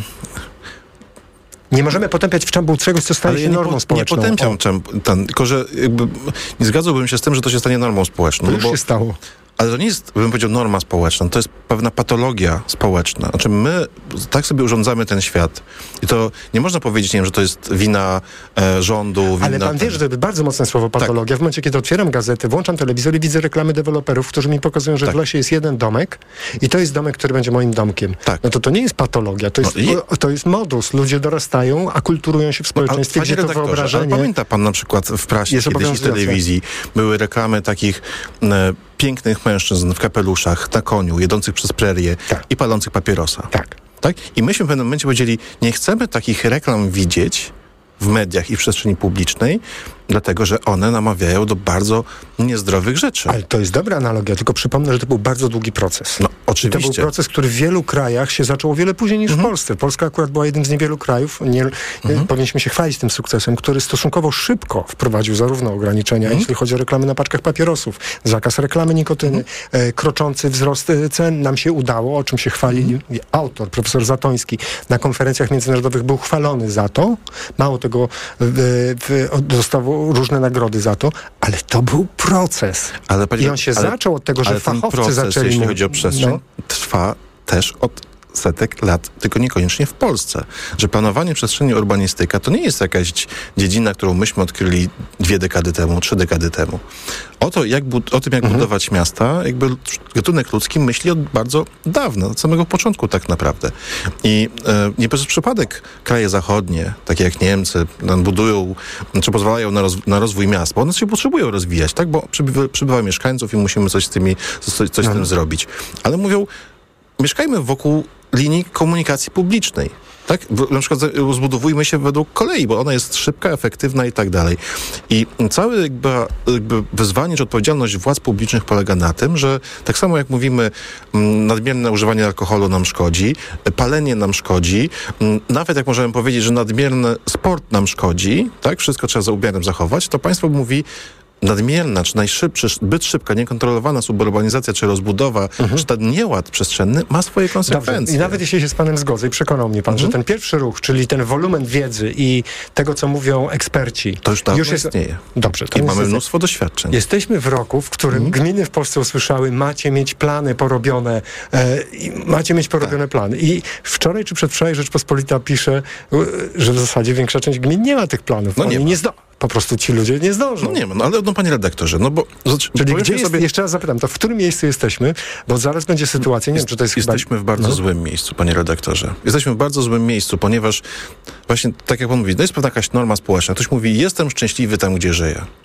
Nie możemy potępiać w czambu czegoś, co staje ale się ja normą nie po, społeczną. Nie potępiam czem, ten, tylko że jakby nie zgadzałbym się z tym, że to się stanie normą społeczną. To już bo, się stało. Ale to nie jest, bym powiedział, norma społeczna. To jest pewna patologia społeczna. Znaczy my tak sobie urządzamy ten świat. I to nie można powiedzieć, nie wiem, że to jest wina e, rządu, wina... Ale pan ten... wie, że to jest bardzo mocne słowo patologia. Tak. W momencie, kiedy otwieram gazetę, włączam telewizor i widzę reklamy deweloperów, którzy mi pokazują, że tak. w lesie jest jeden domek i to jest domek, który będzie moim domkiem. Tak. No to to nie jest patologia. To jest, no i... to jest modus. Ludzie dorastają, akulturują się w społeczeństwie, no, gdzie to wyobrażenie... Ale pamięta pan na przykład w prasie kiedyś i telewizji były reklamy takich... E, pięknych mężczyzn w kapeluszach, na koniu, jedących przez prerię tak. i palących papierosa. Tak. tak. I myśmy w pewnym momencie powiedzieli, nie chcemy takich reklam widzieć w mediach i w przestrzeni publicznej, dlatego, że one namawiają do bardzo niezdrowych rzeczy. Ale to jest dobra analogia, tylko przypomnę, że to był bardzo długi proces. No, oczywiście. I to był proces, który w wielu krajach się zaczął o wiele później niż mhm. w Polsce. Polska akurat była jednym z niewielu krajów, nie, mhm. powinniśmy się chwalić tym sukcesem, który stosunkowo szybko wprowadził zarówno ograniczenia, mhm. jeśli chodzi o reklamy na paczkach papierosów, zakaz reklamy nikotyny, mhm. e, kroczący wzrost cen. Nam się udało, o czym się chwalili. Mhm. Autor, profesor Zatoński, na konferencjach międzynarodowych był chwalony za to. Mało tego, w, w, dostał różne nagrody za to, ale to był proces. Ale, I on się ale, zaczął od tego, że fachowcy proces, zaczęli... jeśli chodzi o przestrzeń, no. trwa też od setek lat, tylko niekoniecznie w Polsce. Że planowanie przestrzeni, urbanistyka to nie jest jakaś dziedzina, którą myśmy odkryli dwie dekady temu, trzy dekady temu. O, to, jak bu- o tym, jak mhm. budować miasta, jakby gatunek ludzki myśli od bardzo dawna, od samego początku tak naprawdę. I e, nie przez przypadek kraje zachodnie, takie jak Niemcy, budują, czy pozwalają na, roz- na rozwój miast, bo one się potrzebują rozwijać, tak? Bo przybywa, przybywa mieszkańców i musimy coś z, tymi, coś, coś z tym zrobić. Ale mówią, mieszkajmy wokół linii komunikacji publicznej. Tak? Na przykład zbudowujmy się według kolei, bo ona jest szybka, efektywna i tak dalej. I całe jakby, jakby wyzwanie czy odpowiedzialność władz publicznych polega na tym, że tak samo jak mówimy, nadmierne używanie alkoholu nam szkodzi, palenie nam szkodzi, nawet jak możemy powiedzieć, że nadmierny sport nam szkodzi, tak? Wszystko trzeba za umiarem zachować, to państwo mówi, nadmierna, czy najszybsza, zbyt szybka, niekontrolowana suburbanizacja, czy rozbudowa, mhm. czy ten nieład przestrzenny ma swoje konsekwencje. Dobrze. I nawet jeśli się z panem zgodzę i przekonał mnie pan, mhm. że ten pierwszy ruch, czyli ten wolumen wiedzy i tego, co mówią eksperci, to już dawno już jest... istnieje. Dobrze. To I mamy mnóstwo doświadczeń. Jesteśmy w roku, w którym mhm. gminy w Polsce usłyszały, macie mieć plany porobione, e, i macie mieć porobione tak. plany. I wczoraj czy przedwczoraj Rzeczpospolita pisze, że w zasadzie większa część gmin nie ma tych planów. No Oni nie, nie zdo- Po prostu ci ludzie nie zdążą. No nie ma, no ale no panie redaktorze, no bo... Czyli gdzie jest, sobie... jeszcze raz zapytam, to w którym miejscu jesteśmy? Bo zaraz będzie sytuacja, nie jest, wiem, czy to jest Jesteśmy chyba... w bardzo no. złym miejscu, panie redaktorze. Jesteśmy w bardzo złym miejscu, ponieważ właśnie, tak jak pan mówi, to jest pewna jakaś norma społeczna. Ktoś mówi, jestem szczęśliwy tam, gdzie żyję.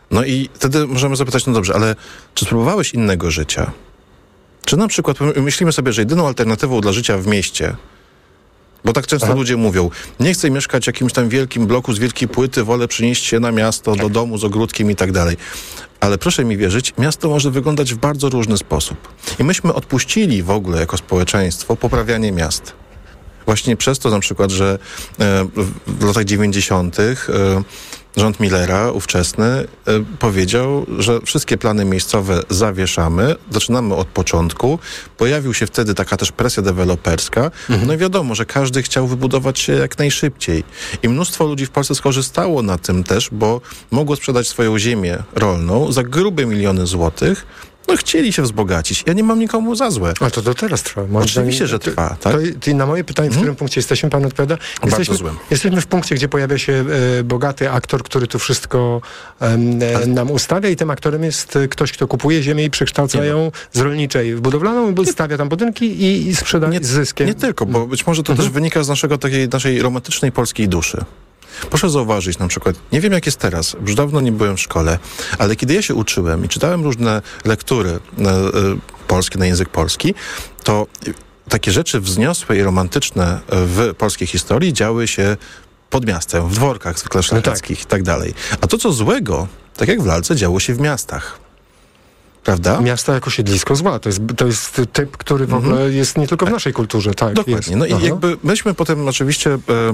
No i wtedy możemy zapytać, no dobrze, ale czy spróbowałeś innego życia? Czy na przykład myślimy sobie, że jedyną alternatywą dla życia w mieście, bo tak często Aha. ludzie mówią, nie chcę mieszkać w jakimś tam wielkim bloku z wielkiej płyty, wolę przynieść się na miasto, tak. do domu z ogródkiem i tak dalej. Ale proszę mi wierzyć, miasto może wyglądać w bardzo różny sposób. I myśmy odpuścili w ogóle jako społeczeństwo poprawianie miast. Właśnie przez to na przykład, że e, w latach dziewięćdziesiątych e, rząd Millera, ówczesny, e, powiedział, że wszystkie plany miejscowe zawieszamy, zaczynamy od początku. Pojawił się wtedy taka też presja deweloperska. Mhm. No i wiadomo, że każdy chciał wybudować się jak najszybciej. I mnóstwo ludzi w Polsce skorzystało na tym też, bo mogło sprzedać swoją ziemię rolną za grube miliony złotych. No chcieli się wzbogacić. Ja nie mam nikomu za złe. A to do teraz trwa. Oczywiście, że trwa. Tak? To, to na moje pytanie, w którym hmm? punkcie jesteśmy, pan odpowiada? Jesteśmy, złym. Jesteśmy w punkcie, gdzie pojawia się e, bogaty aktor, który tu wszystko e, Ale... nam ustawia i tym aktorem jest ktoś, kto kupuje ziemię i przekształca ją z rolniczej w budowlaną, bo stawia tam budynki i, i sprzedaje z zyskiem. Nie tylko, bo być może to mhm. też wynika z naszego takiej naszej romantycznej polskiej duszy. Proszę zauważyć na przykład, nie wiem jak jest teraz, już dawno nie byłem w szkole, ale kiedy ja się uczyłem i czytałem różne lektury e, e, polskie na język polski, to takie rzeczy wzniosłe i romantyczne w polskiej historii działy się pod miastem, w dworkach zwykle szlacheckich no tak. i tak dalej. A to co złego, tak jak w lalce, działo się w miastach. Prawda? Miasta jako siedlisko zła. To jest, to jest typ, który w ogóle mm-hmm. jest nie tylko w naszej kulturze. Tak, dokładnie. Jest. No i jakby myśmy potem oczywiście e,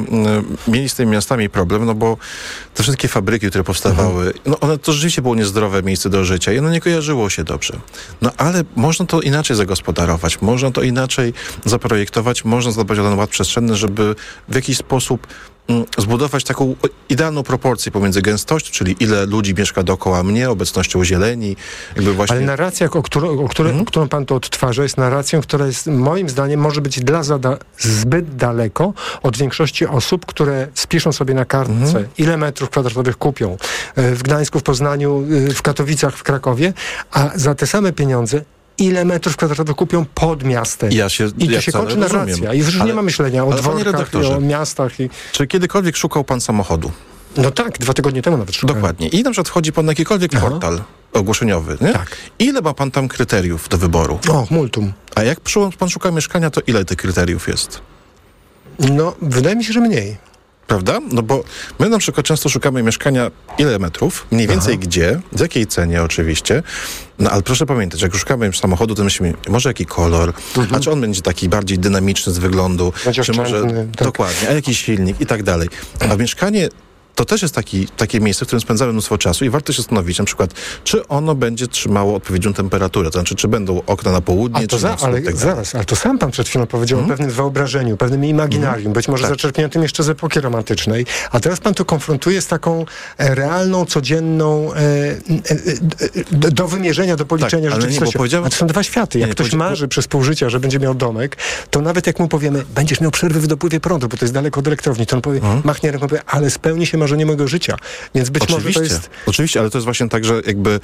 e, mieli z tymi miastami problem, no bo te wszystkie fabryki, które powstawały, mm-hmm. no one to rzeczywiście było niezdrowe miejsce do życia i ono nie kojarzyło się dobrze. No ale można to inaczej zagospodarować, można to inaczej zaprojektować, można zadbać o ten ład przestrzenny, żeby w jakiś sposób zbudować taką idealną proporcję pomiędzy gęstością, czyli ile ludzi mieszka dookoła mnie, obecnością zieleni. Jakby właśnie... Ale narracja, o, którą, o, której, mm. o którą pan tu odtwarza, jest narracją, która jest moim zdaniem może być dla zada zbyt daleko od większości osób, które spiszą sobie na kartce, mm. ile metrów kwadratowych kupią w Gdańsku, w Poznaniu, w Katowicach, w Krakowie, a za te same pieniądze ile metrów kwadratowych kupią pod miastem. Ja się, I tu ja się kończy narracja. Rozumiem. I już ale, nie ma myślenia o dworkach i o miastach. I... Czy kiedykolwiek szukał pan samochodu? No tak, dwa tygodnie temu nawet szukałem. Dokładnie. I na przykład wchodzi pan na jakikolwiek Aha. portal ogłoszeniowy, nie? Tak. Ile ma pan tam kryteriów do wyboru? O, multum. A jak pan szuka mieszkania, to ile tych kryteriów jest? No, wydaje mi się, że mniej. Prawda? No bo my na przykład często szukamy mieszkania ile metrów, mniej więcej Aha. gdzie, w jakiej cenie oczywiście. No ale proszę pamiętać, jak szukamy samochodu, to myślimy, może jaki kolor, mhm. a czy on będzie taki bardziej dynamiczny z wyglądu, będzie czy może tak. dokładnie, a jakiś silnik i tak dalej. A mieszkanie to też jest taki, takie miejsce, w którym spędzamy mnóstwo czasu i warto się zastanowić na przykład, czy ono będzie trzymało odpowiednią temperaturę, to znaczy, czy będą okna na południe, a to czy za, na wschód, ale tak zaraz, ale to sam pan przed chwilą powiedział hmm? o pewnym wyobrażeniu, pewnym imaginarium, hmm? być może tak. zaczerpniętym jeszcze z epoki romantycznej, a teraz pan to konfrontuje z taką e, realną, codzienną e, e, e, do wymierzenia, do policzenia tak, rzeczywistości. A to są dwa światy. Jak nie, ktoś marzy przez pół życia, że będzie miał domek, to nawet jak mu powiemy, będziesz miał przerwy w dopływie prądu, bo to jest daleko od elektrowni, to on powie, hmm? machnie ręką, powie, ale spełni się marzenie mojego życia. Więc być oczywiście, może to jest... Oczywiście, ale to jest właśnie tak, że jakby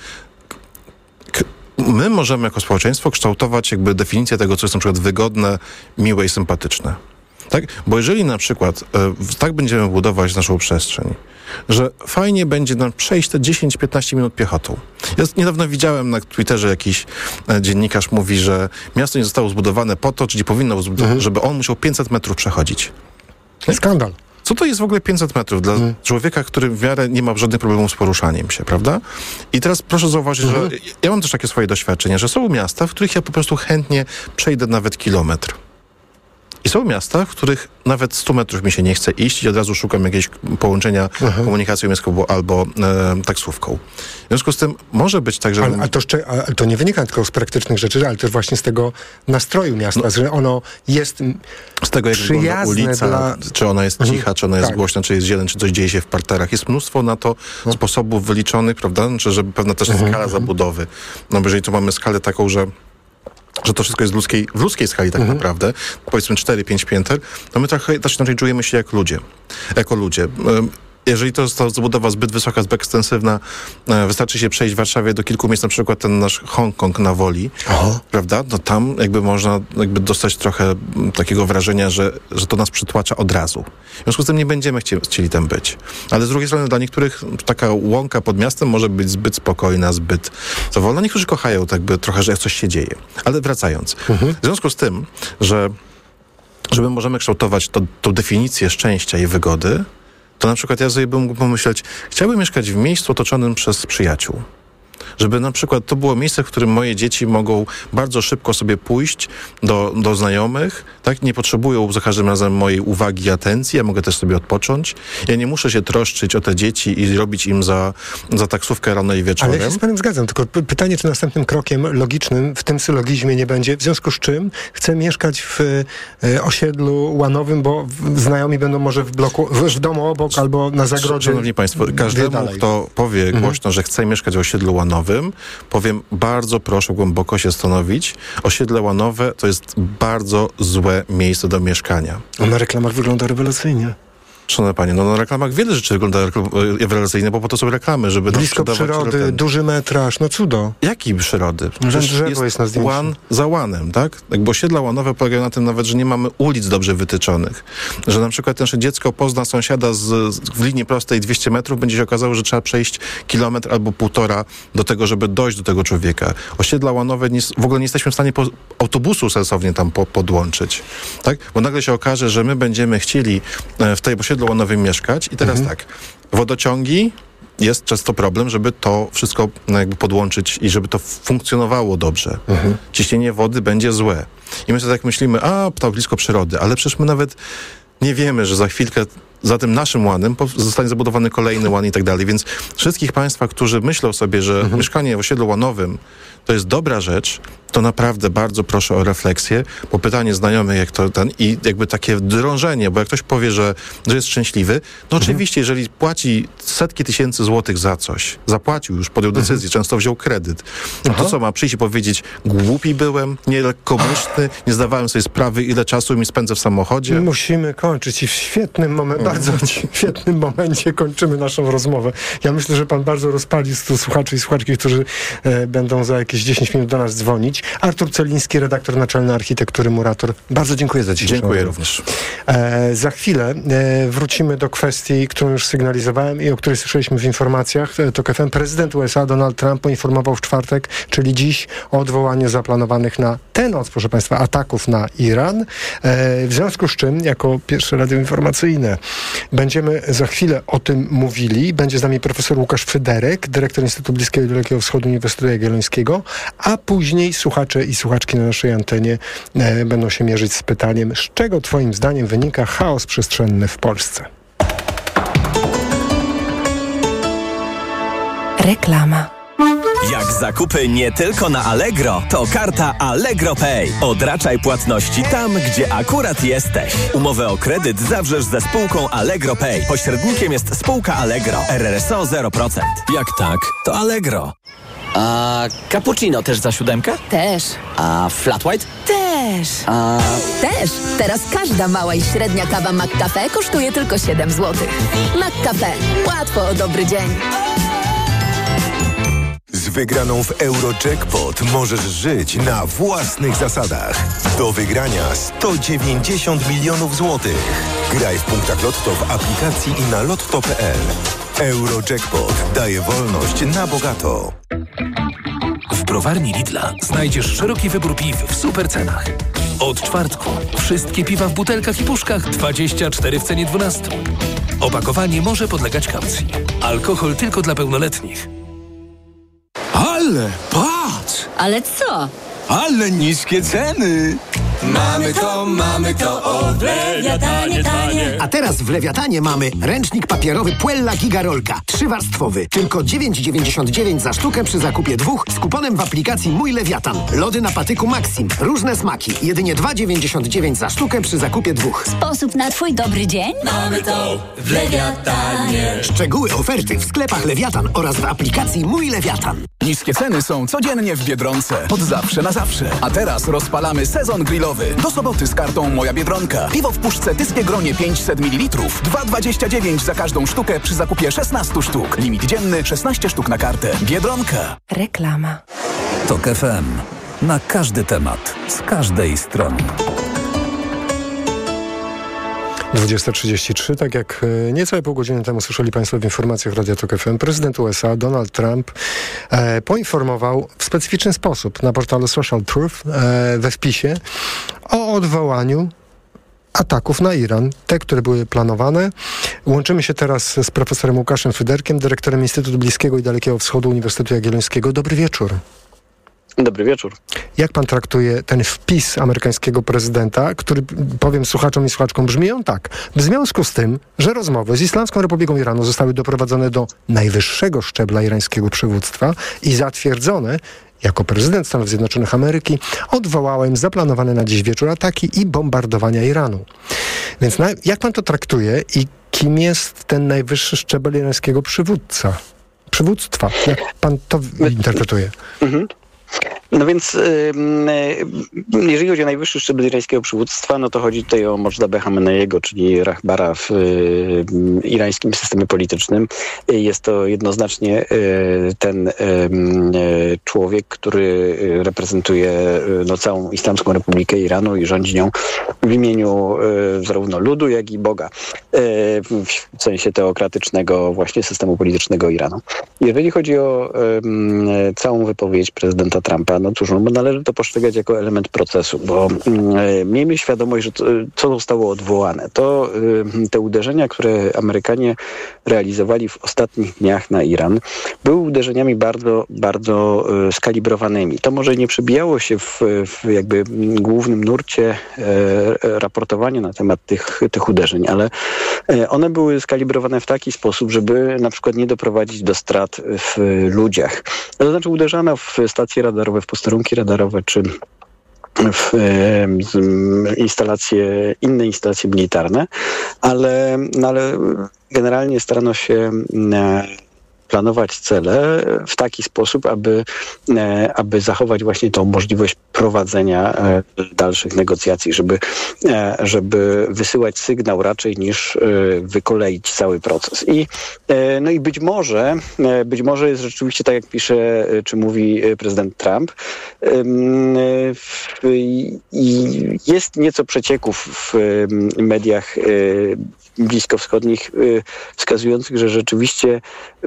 k- my możemy jako społeczeństwo kształtować jakby definicję tego, co jest na przykład wygodne, miłe i sympatyczne. Tak? Bo jeżeli na przykład e, tak będziemy budować naszą przestrzeń, że fajnie będzie nam przejść te dziesięć piętnaście minut piechotą. Ja niedawno widziałem na Twitterze jakiś e, dziennikarz mówi, że miasto nie zostało zbudowane po to, czyli powinno zbudować, mhm. żeby on musiał pięćset metrów przechodzić. Skandal. Co to jest w ogóle pięćset metrów dla hmm. człowieka, który w miarę nie ma żadnych problemów z poruszaniem się, prawda? I teraz proszę zauważyć, hmm. że ja mam też takie swoje doświadczenie, że są miasta, w których ja po prostu chętnie przejdę nawet kilometr. I są miasta, w których nawet sto metrów mi się nie chce iść i od razu szukam jakiegoś połączenia Aha. komunikacją miejską albo e, taksówką. W związku z tym może być tak, że... Ale, ale, to, ale to nie wynika tylko z praktycznych rzeczy, ale też właśnie z tego nastroju miasta, no, że ono jest z tego, jak wygląda ulica, dla... czy ona jest cicha, czy ona jest tak. głośna, czy jest zieleń, czy coś dzieje się w parterach. Jest mnóstwo na to no. sposobów wyliczonych, prawda? Czy żeby pewna też mhm. skala zabudowy. No bo jeżeli tu mamy skalę taką, że że to wszystko jest w ludzkiej, w ludzkiej skali tak mhm. naprawdę, powiedzmy cztery pięć pięter, to my trochę też inaczej czujemy się jak ludzie, jako ludzie. jeżeli to jest to zabudowa zbyt wysoka, zbyt ekstensywna, e, wystarczy się przejść w Warszawie do kilku miejsc, na przykład ten nasz Hongkong na Woli, Aha. prawda? No tam jakby można jakby dostać trochę takiego wrażenia, że, że to nas przytłacza od razu. W związku z tym nie będziemy chci- chcieli tam być. Ale z drugiej strony dla niektórych taka łąka pod miastem może być zbyt spokojna, zbyt zawolna. Niektórzy kochają tak by trochę, że coś się dzieje. Ale wracając. Mhm. W związku z tym, że żeby możemy kształtować to, tą definicję szczęścia i wygody, to na przykład ja sobie bym mógł pomyśleć, chciałbym mieszkać w miejscu otoczonym przez przyjaciół. Żeby na przykład to było miejsce, w którym moje dzieci mogą bardzo szybko sobie pójść do, do znajomych, tak? Nie potrzebują za każdym razem mojej uwagi i atencji, ja mogę też sobie odpocząć. Ja nie muszę się troszczyć o te dzieci i robić im za, za taksówkę rano i wieczorem. Ale ja się z panem zgadzam, tylko p- pytanie, czy następnym krokiem logicznym w tym sylogizmie nie będzie, w związku z czym chcę mieszkać w y, osiedlu łanowym, bo w, znajomi będą może w bloku, w, w domu obok albo na zagrodzie. Szanowni państwo, każdemu, kto powie mhm. głośno, że chce mieszkać w osiedlu łanowym, powiem, bardzo proszę głęboko się zastanowić. Osiedle łanowe to jest bardzo złe miejsce do mieszkania. A na reklamach wygląda rewelacyjnie. Szanowne panie, no na reklamach wiele rzeczy wygląda rewelacyjnie, bo po to są reklamy, żeby... Blisko przyrody, ten... duży metraż, no cudo. Jaki przyrody? Przecież drzewo jest, jest na zdjęciu. Łan za łanem, tak? Jakby osiedla łanowe polegają na tym nawet, że nie mamy ulic dobrze wytyczonych. Że na przykład nasze dziecko pozna sąsiada z, z, w linii prostej dwieście metrów, będzie się okazało, że trzeba przejść kilometr albo półtora do tego, żeby dojść do tego człowieka. Osiedla łanowe nie, w ogóle nie jesteśmy w stanie po, autobusu sensownie tam po, podłączyć, tak? Bo nagle się okaże, że my będziemy chcieli w tej osiedlu łanowym mieszkać i teraz mhm. tak, wodociągi, jest często problem, żeby to wszystko no, jakby podłączyć i żeby to funkcjonowało dobrze. Mhm. Ciśnienie wody będzie złe. I my sobie tak myślimy, a to blisko przyrody, ale przecież my nawet nie wiemy, że za chwilkę za tym naszym łanem zostanie zabudowany kolejny łan i tak dalej. Więc wszystkich państwa, którzy myślą sobie, że mhm. mieszkanie w osiedlu łanowym to jest dobra rzecz, to naprawdę bardzo proszę o refleksję, bo pytanie znajomych, jak to ten i jakby takie drążenie, bo jak ktoś powie, że, że jest szczęśliwy, no mhm. oczywiście, jeżeli płaci setki tysięcy złotych za coś, zapłacił już, podjął decyzję, mhm. często wziął kredyt, no to co, ma przyjść i powiedzieć, głupi byłem, nielekkomyślny, nie zdawałem sobie sprawy, ile czasu mi spędzę w samochodzie. Musimy kończyć i w świetnym momencie, bardzo w świetnym momencie kończymy naszą rozmowę. Ja myślę, że pan bardzo rozpali stu słuchaczy i słuchaczki, którzy e, będą za jakieś dziesięć minut do nas dzwonić. Artur Celiński, redaktor naczelny Architektury Murator. Bardzo dziękuję za dzisiejszą Dziękuję również. E, za chwilę e, wrócimy do kwestii, którą już sygnalizowałem i o której słyszeliśmy w informacjach. TOK F M. Prezydent U S A Donald Trump poinformował w czwartek, czyli dziś, o odwołaniu zaplanowanych na tę noc, proszę państwa, ataków na Iran. E, w związku z czym, jako pierwsze radio informacyjne, będziemy za chwilę o tym mówili. Będzie z nami profesor Łukasz Fryderyk, dyrektor Instytutu Bliskiego i Dalekiego Wschodu Uniwersytetu Jagiellońskiego, a później słuchacze i słuchaczki na naszej antenie e, będą się mierzyć z pytaniem, z czego twoim zdaniem wynika chaos przestrzenny w Polsce. Reklama. Jak zakupy nie tylko na Allegro, to karta Allegro Pay. Odraczaj płatności tam, gdzie akurat jesteś. Umowę o kredyt zawrzesz ze spółką Allegro Pay. Pośrednikiem jest spółka Allegro. R R S O zero procent. Jak tak, to Allegro. A cappuccino też za siódemkę? Też. A flat white? Też. A... Też. Teraz każda mała i średnia kawa McCafe kosztuje tylko siedem złotych. McCafe. Łatwo o dobry dzień. Z wygraną w Eurojackpot możesz żyć na własnych zasadach. Do wygrania sto dziewięćdziesiąt milionów złotych. Graj w punktach Lotto w aplikacji i na lotto kropka p l. Eurojackpot daje wolność na bogato. W browarni Lidla znajdziesz szeroki wybór piw w super cenach. Od czwartku wszystkie piwa w butelkach i puszkach dwadzieścia cztery w cenie dwunastu. Opakowanie może podlegać kaucji. Alkohol tylko dla pełnoletnich. Ale patrz! Ale co? Ale niskie ceny! Mamy to, mamy to, o w Lewiatanie tanie. A teraz w Lewiatanie mamy ręcznik papierowy Puella Gigarolka. Trzywarstwowy. Tylko dziewięć dziewięćdziesiąt dziewięć za sztukę przy zakupie dwóch z kuponem w aplikacji Mój Lewiatan. Lody na patyku Maxim. Różne smaki. Jedynie dwa dziewięćdziesiąt dziewięć za sztukę przy zakupie dwóch. Sposób na twój dobry dzień? Mamy to w Lewiatanie. Szczegóły oferty w sklepach Lewiatan oraz w aplikacji Mój Lewiatan. Niskie ceny są codziennie w Biedronce. Od zawsze na zawsze. A teraz rozpalamy sezon grillowy. Do soboty z kartą Moja Biedronka. Piwo w puszce Tyskie Gronie pięćset mililitrów. dwa dwadzieścia dziewięć za każdą sztukę przy zakupie szesnaście sztuk. Limit dzienny szesnaście sztuk na kartę. Biedronka. Reklama. Tok F M. Na każdy temat. Z każdej strony. dwudziesta trzydzieści trzy, tak jak niecałe pół godziny temu słyszeli Państwo w informacjach Radia Tok F M, prezydent U S A Donald Trump e, poinformował w specyficzny sposób na portalu Social Truth e, we wpisie o odwołaniu ataków na Iran, te, które były planowane. Łączymy się teraz z profesorem Łukaszem Fyderkiem, dyrektorem Instytutu Bliskiego i Dalekiego Wschodu Uniwersytetu Jagiellońskiego. Dobry wieczór. Dobry wieczór. Jak pan traktuje ten wpis amerykańskiego prezydenta, który, powiem słuchaczom i słuchaczkom, brzmi on tak. W związku z tym, że rozmowy z Islamską Republiką Iranu zostały doprowadzone do najwyższego szczebla irańskiego przywództwa i zatwierdzone, jako prezydent Stanów Zjednoczonych Ameryki odwołałem zaplanowane na dziś wieczór ataki i bombardowania Iranu. Więc na, jak pan to traktuje i kim jest ten najwyższy szczebel irańskiego przywódca? Przywództwa? Jak pan to interpretuje? Mhm. No więc jeżeli chodzi o najwyższy szczebel irańskiego przywództwa, no to chodzi tutaj o Mojtaba Khameneiego, czyli Rahbara w irańskim systemie politycznym. Jest to jednoznacznie ten człowiek, który reprezentuje no, całą Islamską Republikę Iranu i rządzi nią w imieniu zarówno ludu, jak i Boga, w sensie teokratycznego właśnie systemu politycznego Iranu. Jeżeli chodzi o całą wypowiedź prezydenta Trumpa, no cóż, no, należy to postrzegać jako element procesu, bo y, miejmy świadomość, że to, co zostało odwołane, to y, te uderzenia, które Amerykanie realizowali w ostatnich dniach na Iran, były uderzeniami bardzo, bardzo y, skalibrowanymi. To może nie przebijało się w, w jakby głównym nurcie y, raportowania na temat tych, tych uderzeń, ale y, one były skalibrowane w taki sposób, żeby na przykład nie doprowadzić do strat w ludziach. To znaczy uderzano w stacje radarowe, w posterunki radarowe, czy w e, instalacje, inne instalacje militarne, ale, no ale generalnie starano się e, planować cele w taki sposób, aby, e, aby zachować właśnie tą możliwość prowadzenia e, dalszych negocjacji, żeby, e, żeby wysyłać sygnał raczej niż e, wykoleić cały proces. I, e, no i być może, e, być może jest rzeczywiście tak, jak pisze, e, czy mówi prezydent Trump, e, w, i jest nieco przecieków w e, mediach e, bliskowschodnich wskazujących, że rzeczywiście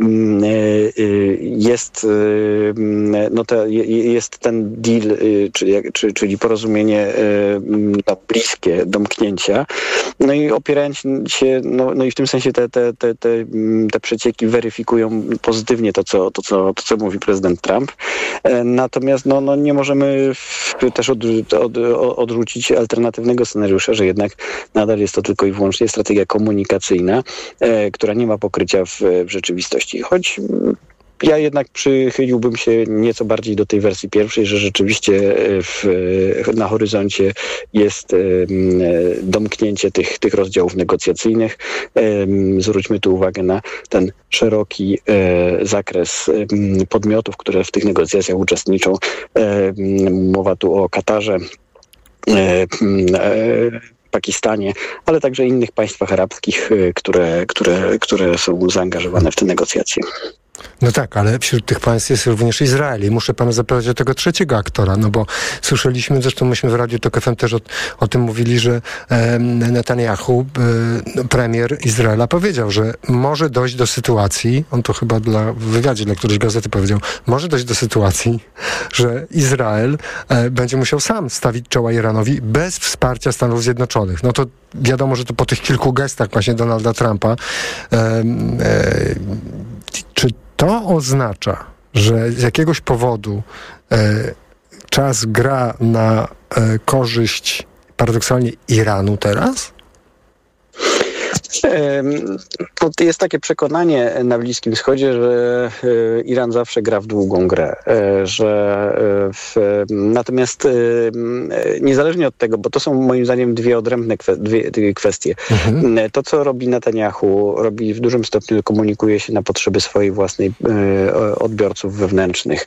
jest, no to jest ten deal, czyli, czyli porozumienie no, bliskie domknięcia. No i opierając się, no, no i w tym sensie te, te, te, te, te przecieki weryfikują pozytywnie to, co, to, co, to, co mówi prezydent Trump. Natomiast no, no nie możemy też od, od, odrzucić alternatywnego scenariusza, że jednak nadal jest to tylko i wyłącznie strategia komunikacyjna, e, która nie ma pokrycia w, w rzeczywistości. Choć ja jednak przychyliłbym się nieco bardziej do tej wersji pierwszej, że rzeczywiście w, na horyzoncie jest e, domknięcie tych, tych rozdziałów negocjacyjnych. E, zwróćmy tu uwagę na ten szeroki e, zakres e, podmiotów, które w tych negocjacjach uczestniczą. E, mowa tu o Katarze, e, e, Pakistanie, ale także innych państwach arabskich, które, które, które są zaangażowane w te negocjacje. No tak, ale wśród tych państw jest również Izrael i muszę pana zapytać o tego trzeciego aktora, no bo słyszeliśmy, zresztą myśmy w Radiu Tok F M też o, o tym mówili, że e, Netanyahu, e, premier Izraela, powiedział, że może dojść do sytuacji, on to chyba dla, w wywiadzie dla którejś gazety powiedział, może dojść do sytuacji, że Izrael e, będzie musiał sam stawić czoła Iranowi bez wsparcia Stanów Zjednoczonych. No to wiadomo, że to po tych kilku gestach właśnie Donalda Trumpa e, e, czy to oznacza, że z jakiegoś powodu e, czas gra na e, korzyść paradoksalnie Iranu teraz? Jest takie przekonanie na Bliskim Wschodzie, że Iran zawsze gra w długą grę. Że w, natomiast niezależnie od tego, bo to są moim zdaniem dwie odrębne kwe, dwie, dwie kwestie. Mhm. To, co robi Netanyahu, robi w dużym stopniu, komunikuje się na potrzeby swojej własnej odbiorców wewnętrznych.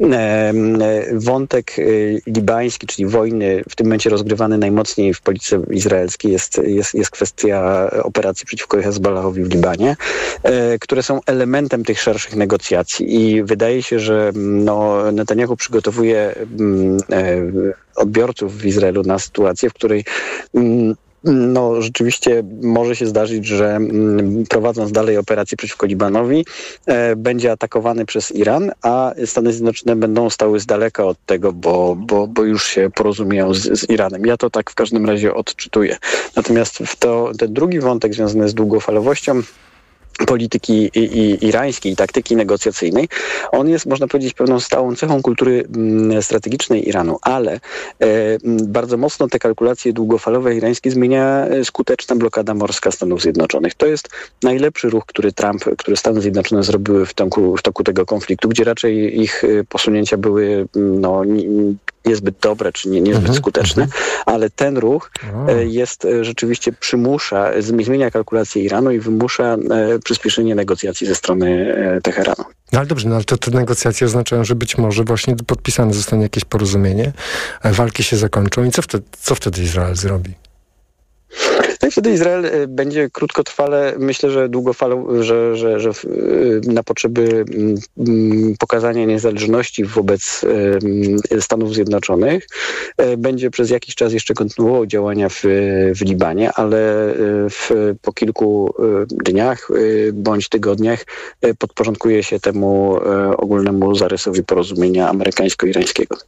Wątek libański, czyli wojny, w tym momencie rozgrywany najmocniej w polityce izraelskiej, jest, jest, jest kwestia operacji przeciwko Hezbollahowi w Libanie, które są elementem tych szerszych negocjacji i wydaje się, że no, Netanyahu przygotowuje odbiorców w Izraelu na sytuację, w której no rzeczywiście może się zdarzyć, że prowadząc dalej operację przeciwko Libanowi e, będzie atakowany przez Iran, a Stany Zjednoczone będą stały z daleka od tego, bo, bo, bo już się porozumieją z, z Iranem. Ja to tak w każdym razie odczytuję. Natomiast w to, ten drugi wątek związany z długofalowością polityki i, i, irańskiej i taktyki negocjacyjnej, on jest, można powiedzieć, pewną stałą cechą kultury m, strategicznej Iranu, ale e, bardzo mocno te kalkulacje długofalowe irańskie zmienia skuteczna blokada morska Stanów Zjednoczonych. To jest najlepszy ruch, który Trump, który Stany Zjednoczone zrobiły w toku, w toku tego konfliktu, gdzie raczej ich posunięcia były no, niezbyt dobre, czy nie, niezbyt mhm, skuteczne, mhm. ale ten ruch wow. jest rzeczywiście przymusza, zmienia kalkulacje Iranu i wymusza przyspieszenie negocjacji ze strony Teheranu. No ale dobrze, no ale to te negocjacje oznaczają, że być może właśnie podpisane zostanie jakieś porozumienie, walki się zakończą i co wtedy, co wtedy Izrael zrobi? No i wtedy Izrael będzie krótkotrwale, myślę, że długofalowo, że, że, że na potrzeby pokazania niezależności wobec Stanów Zjednoczonych będzie przez jakiś czas jeszcze kontynuował działania w, w Libanie, ale w, po kilku dniach bądź tygodniach podporządkuje się temu ogólnemu zarysowi porozumienia amerykańsko-irańskiego.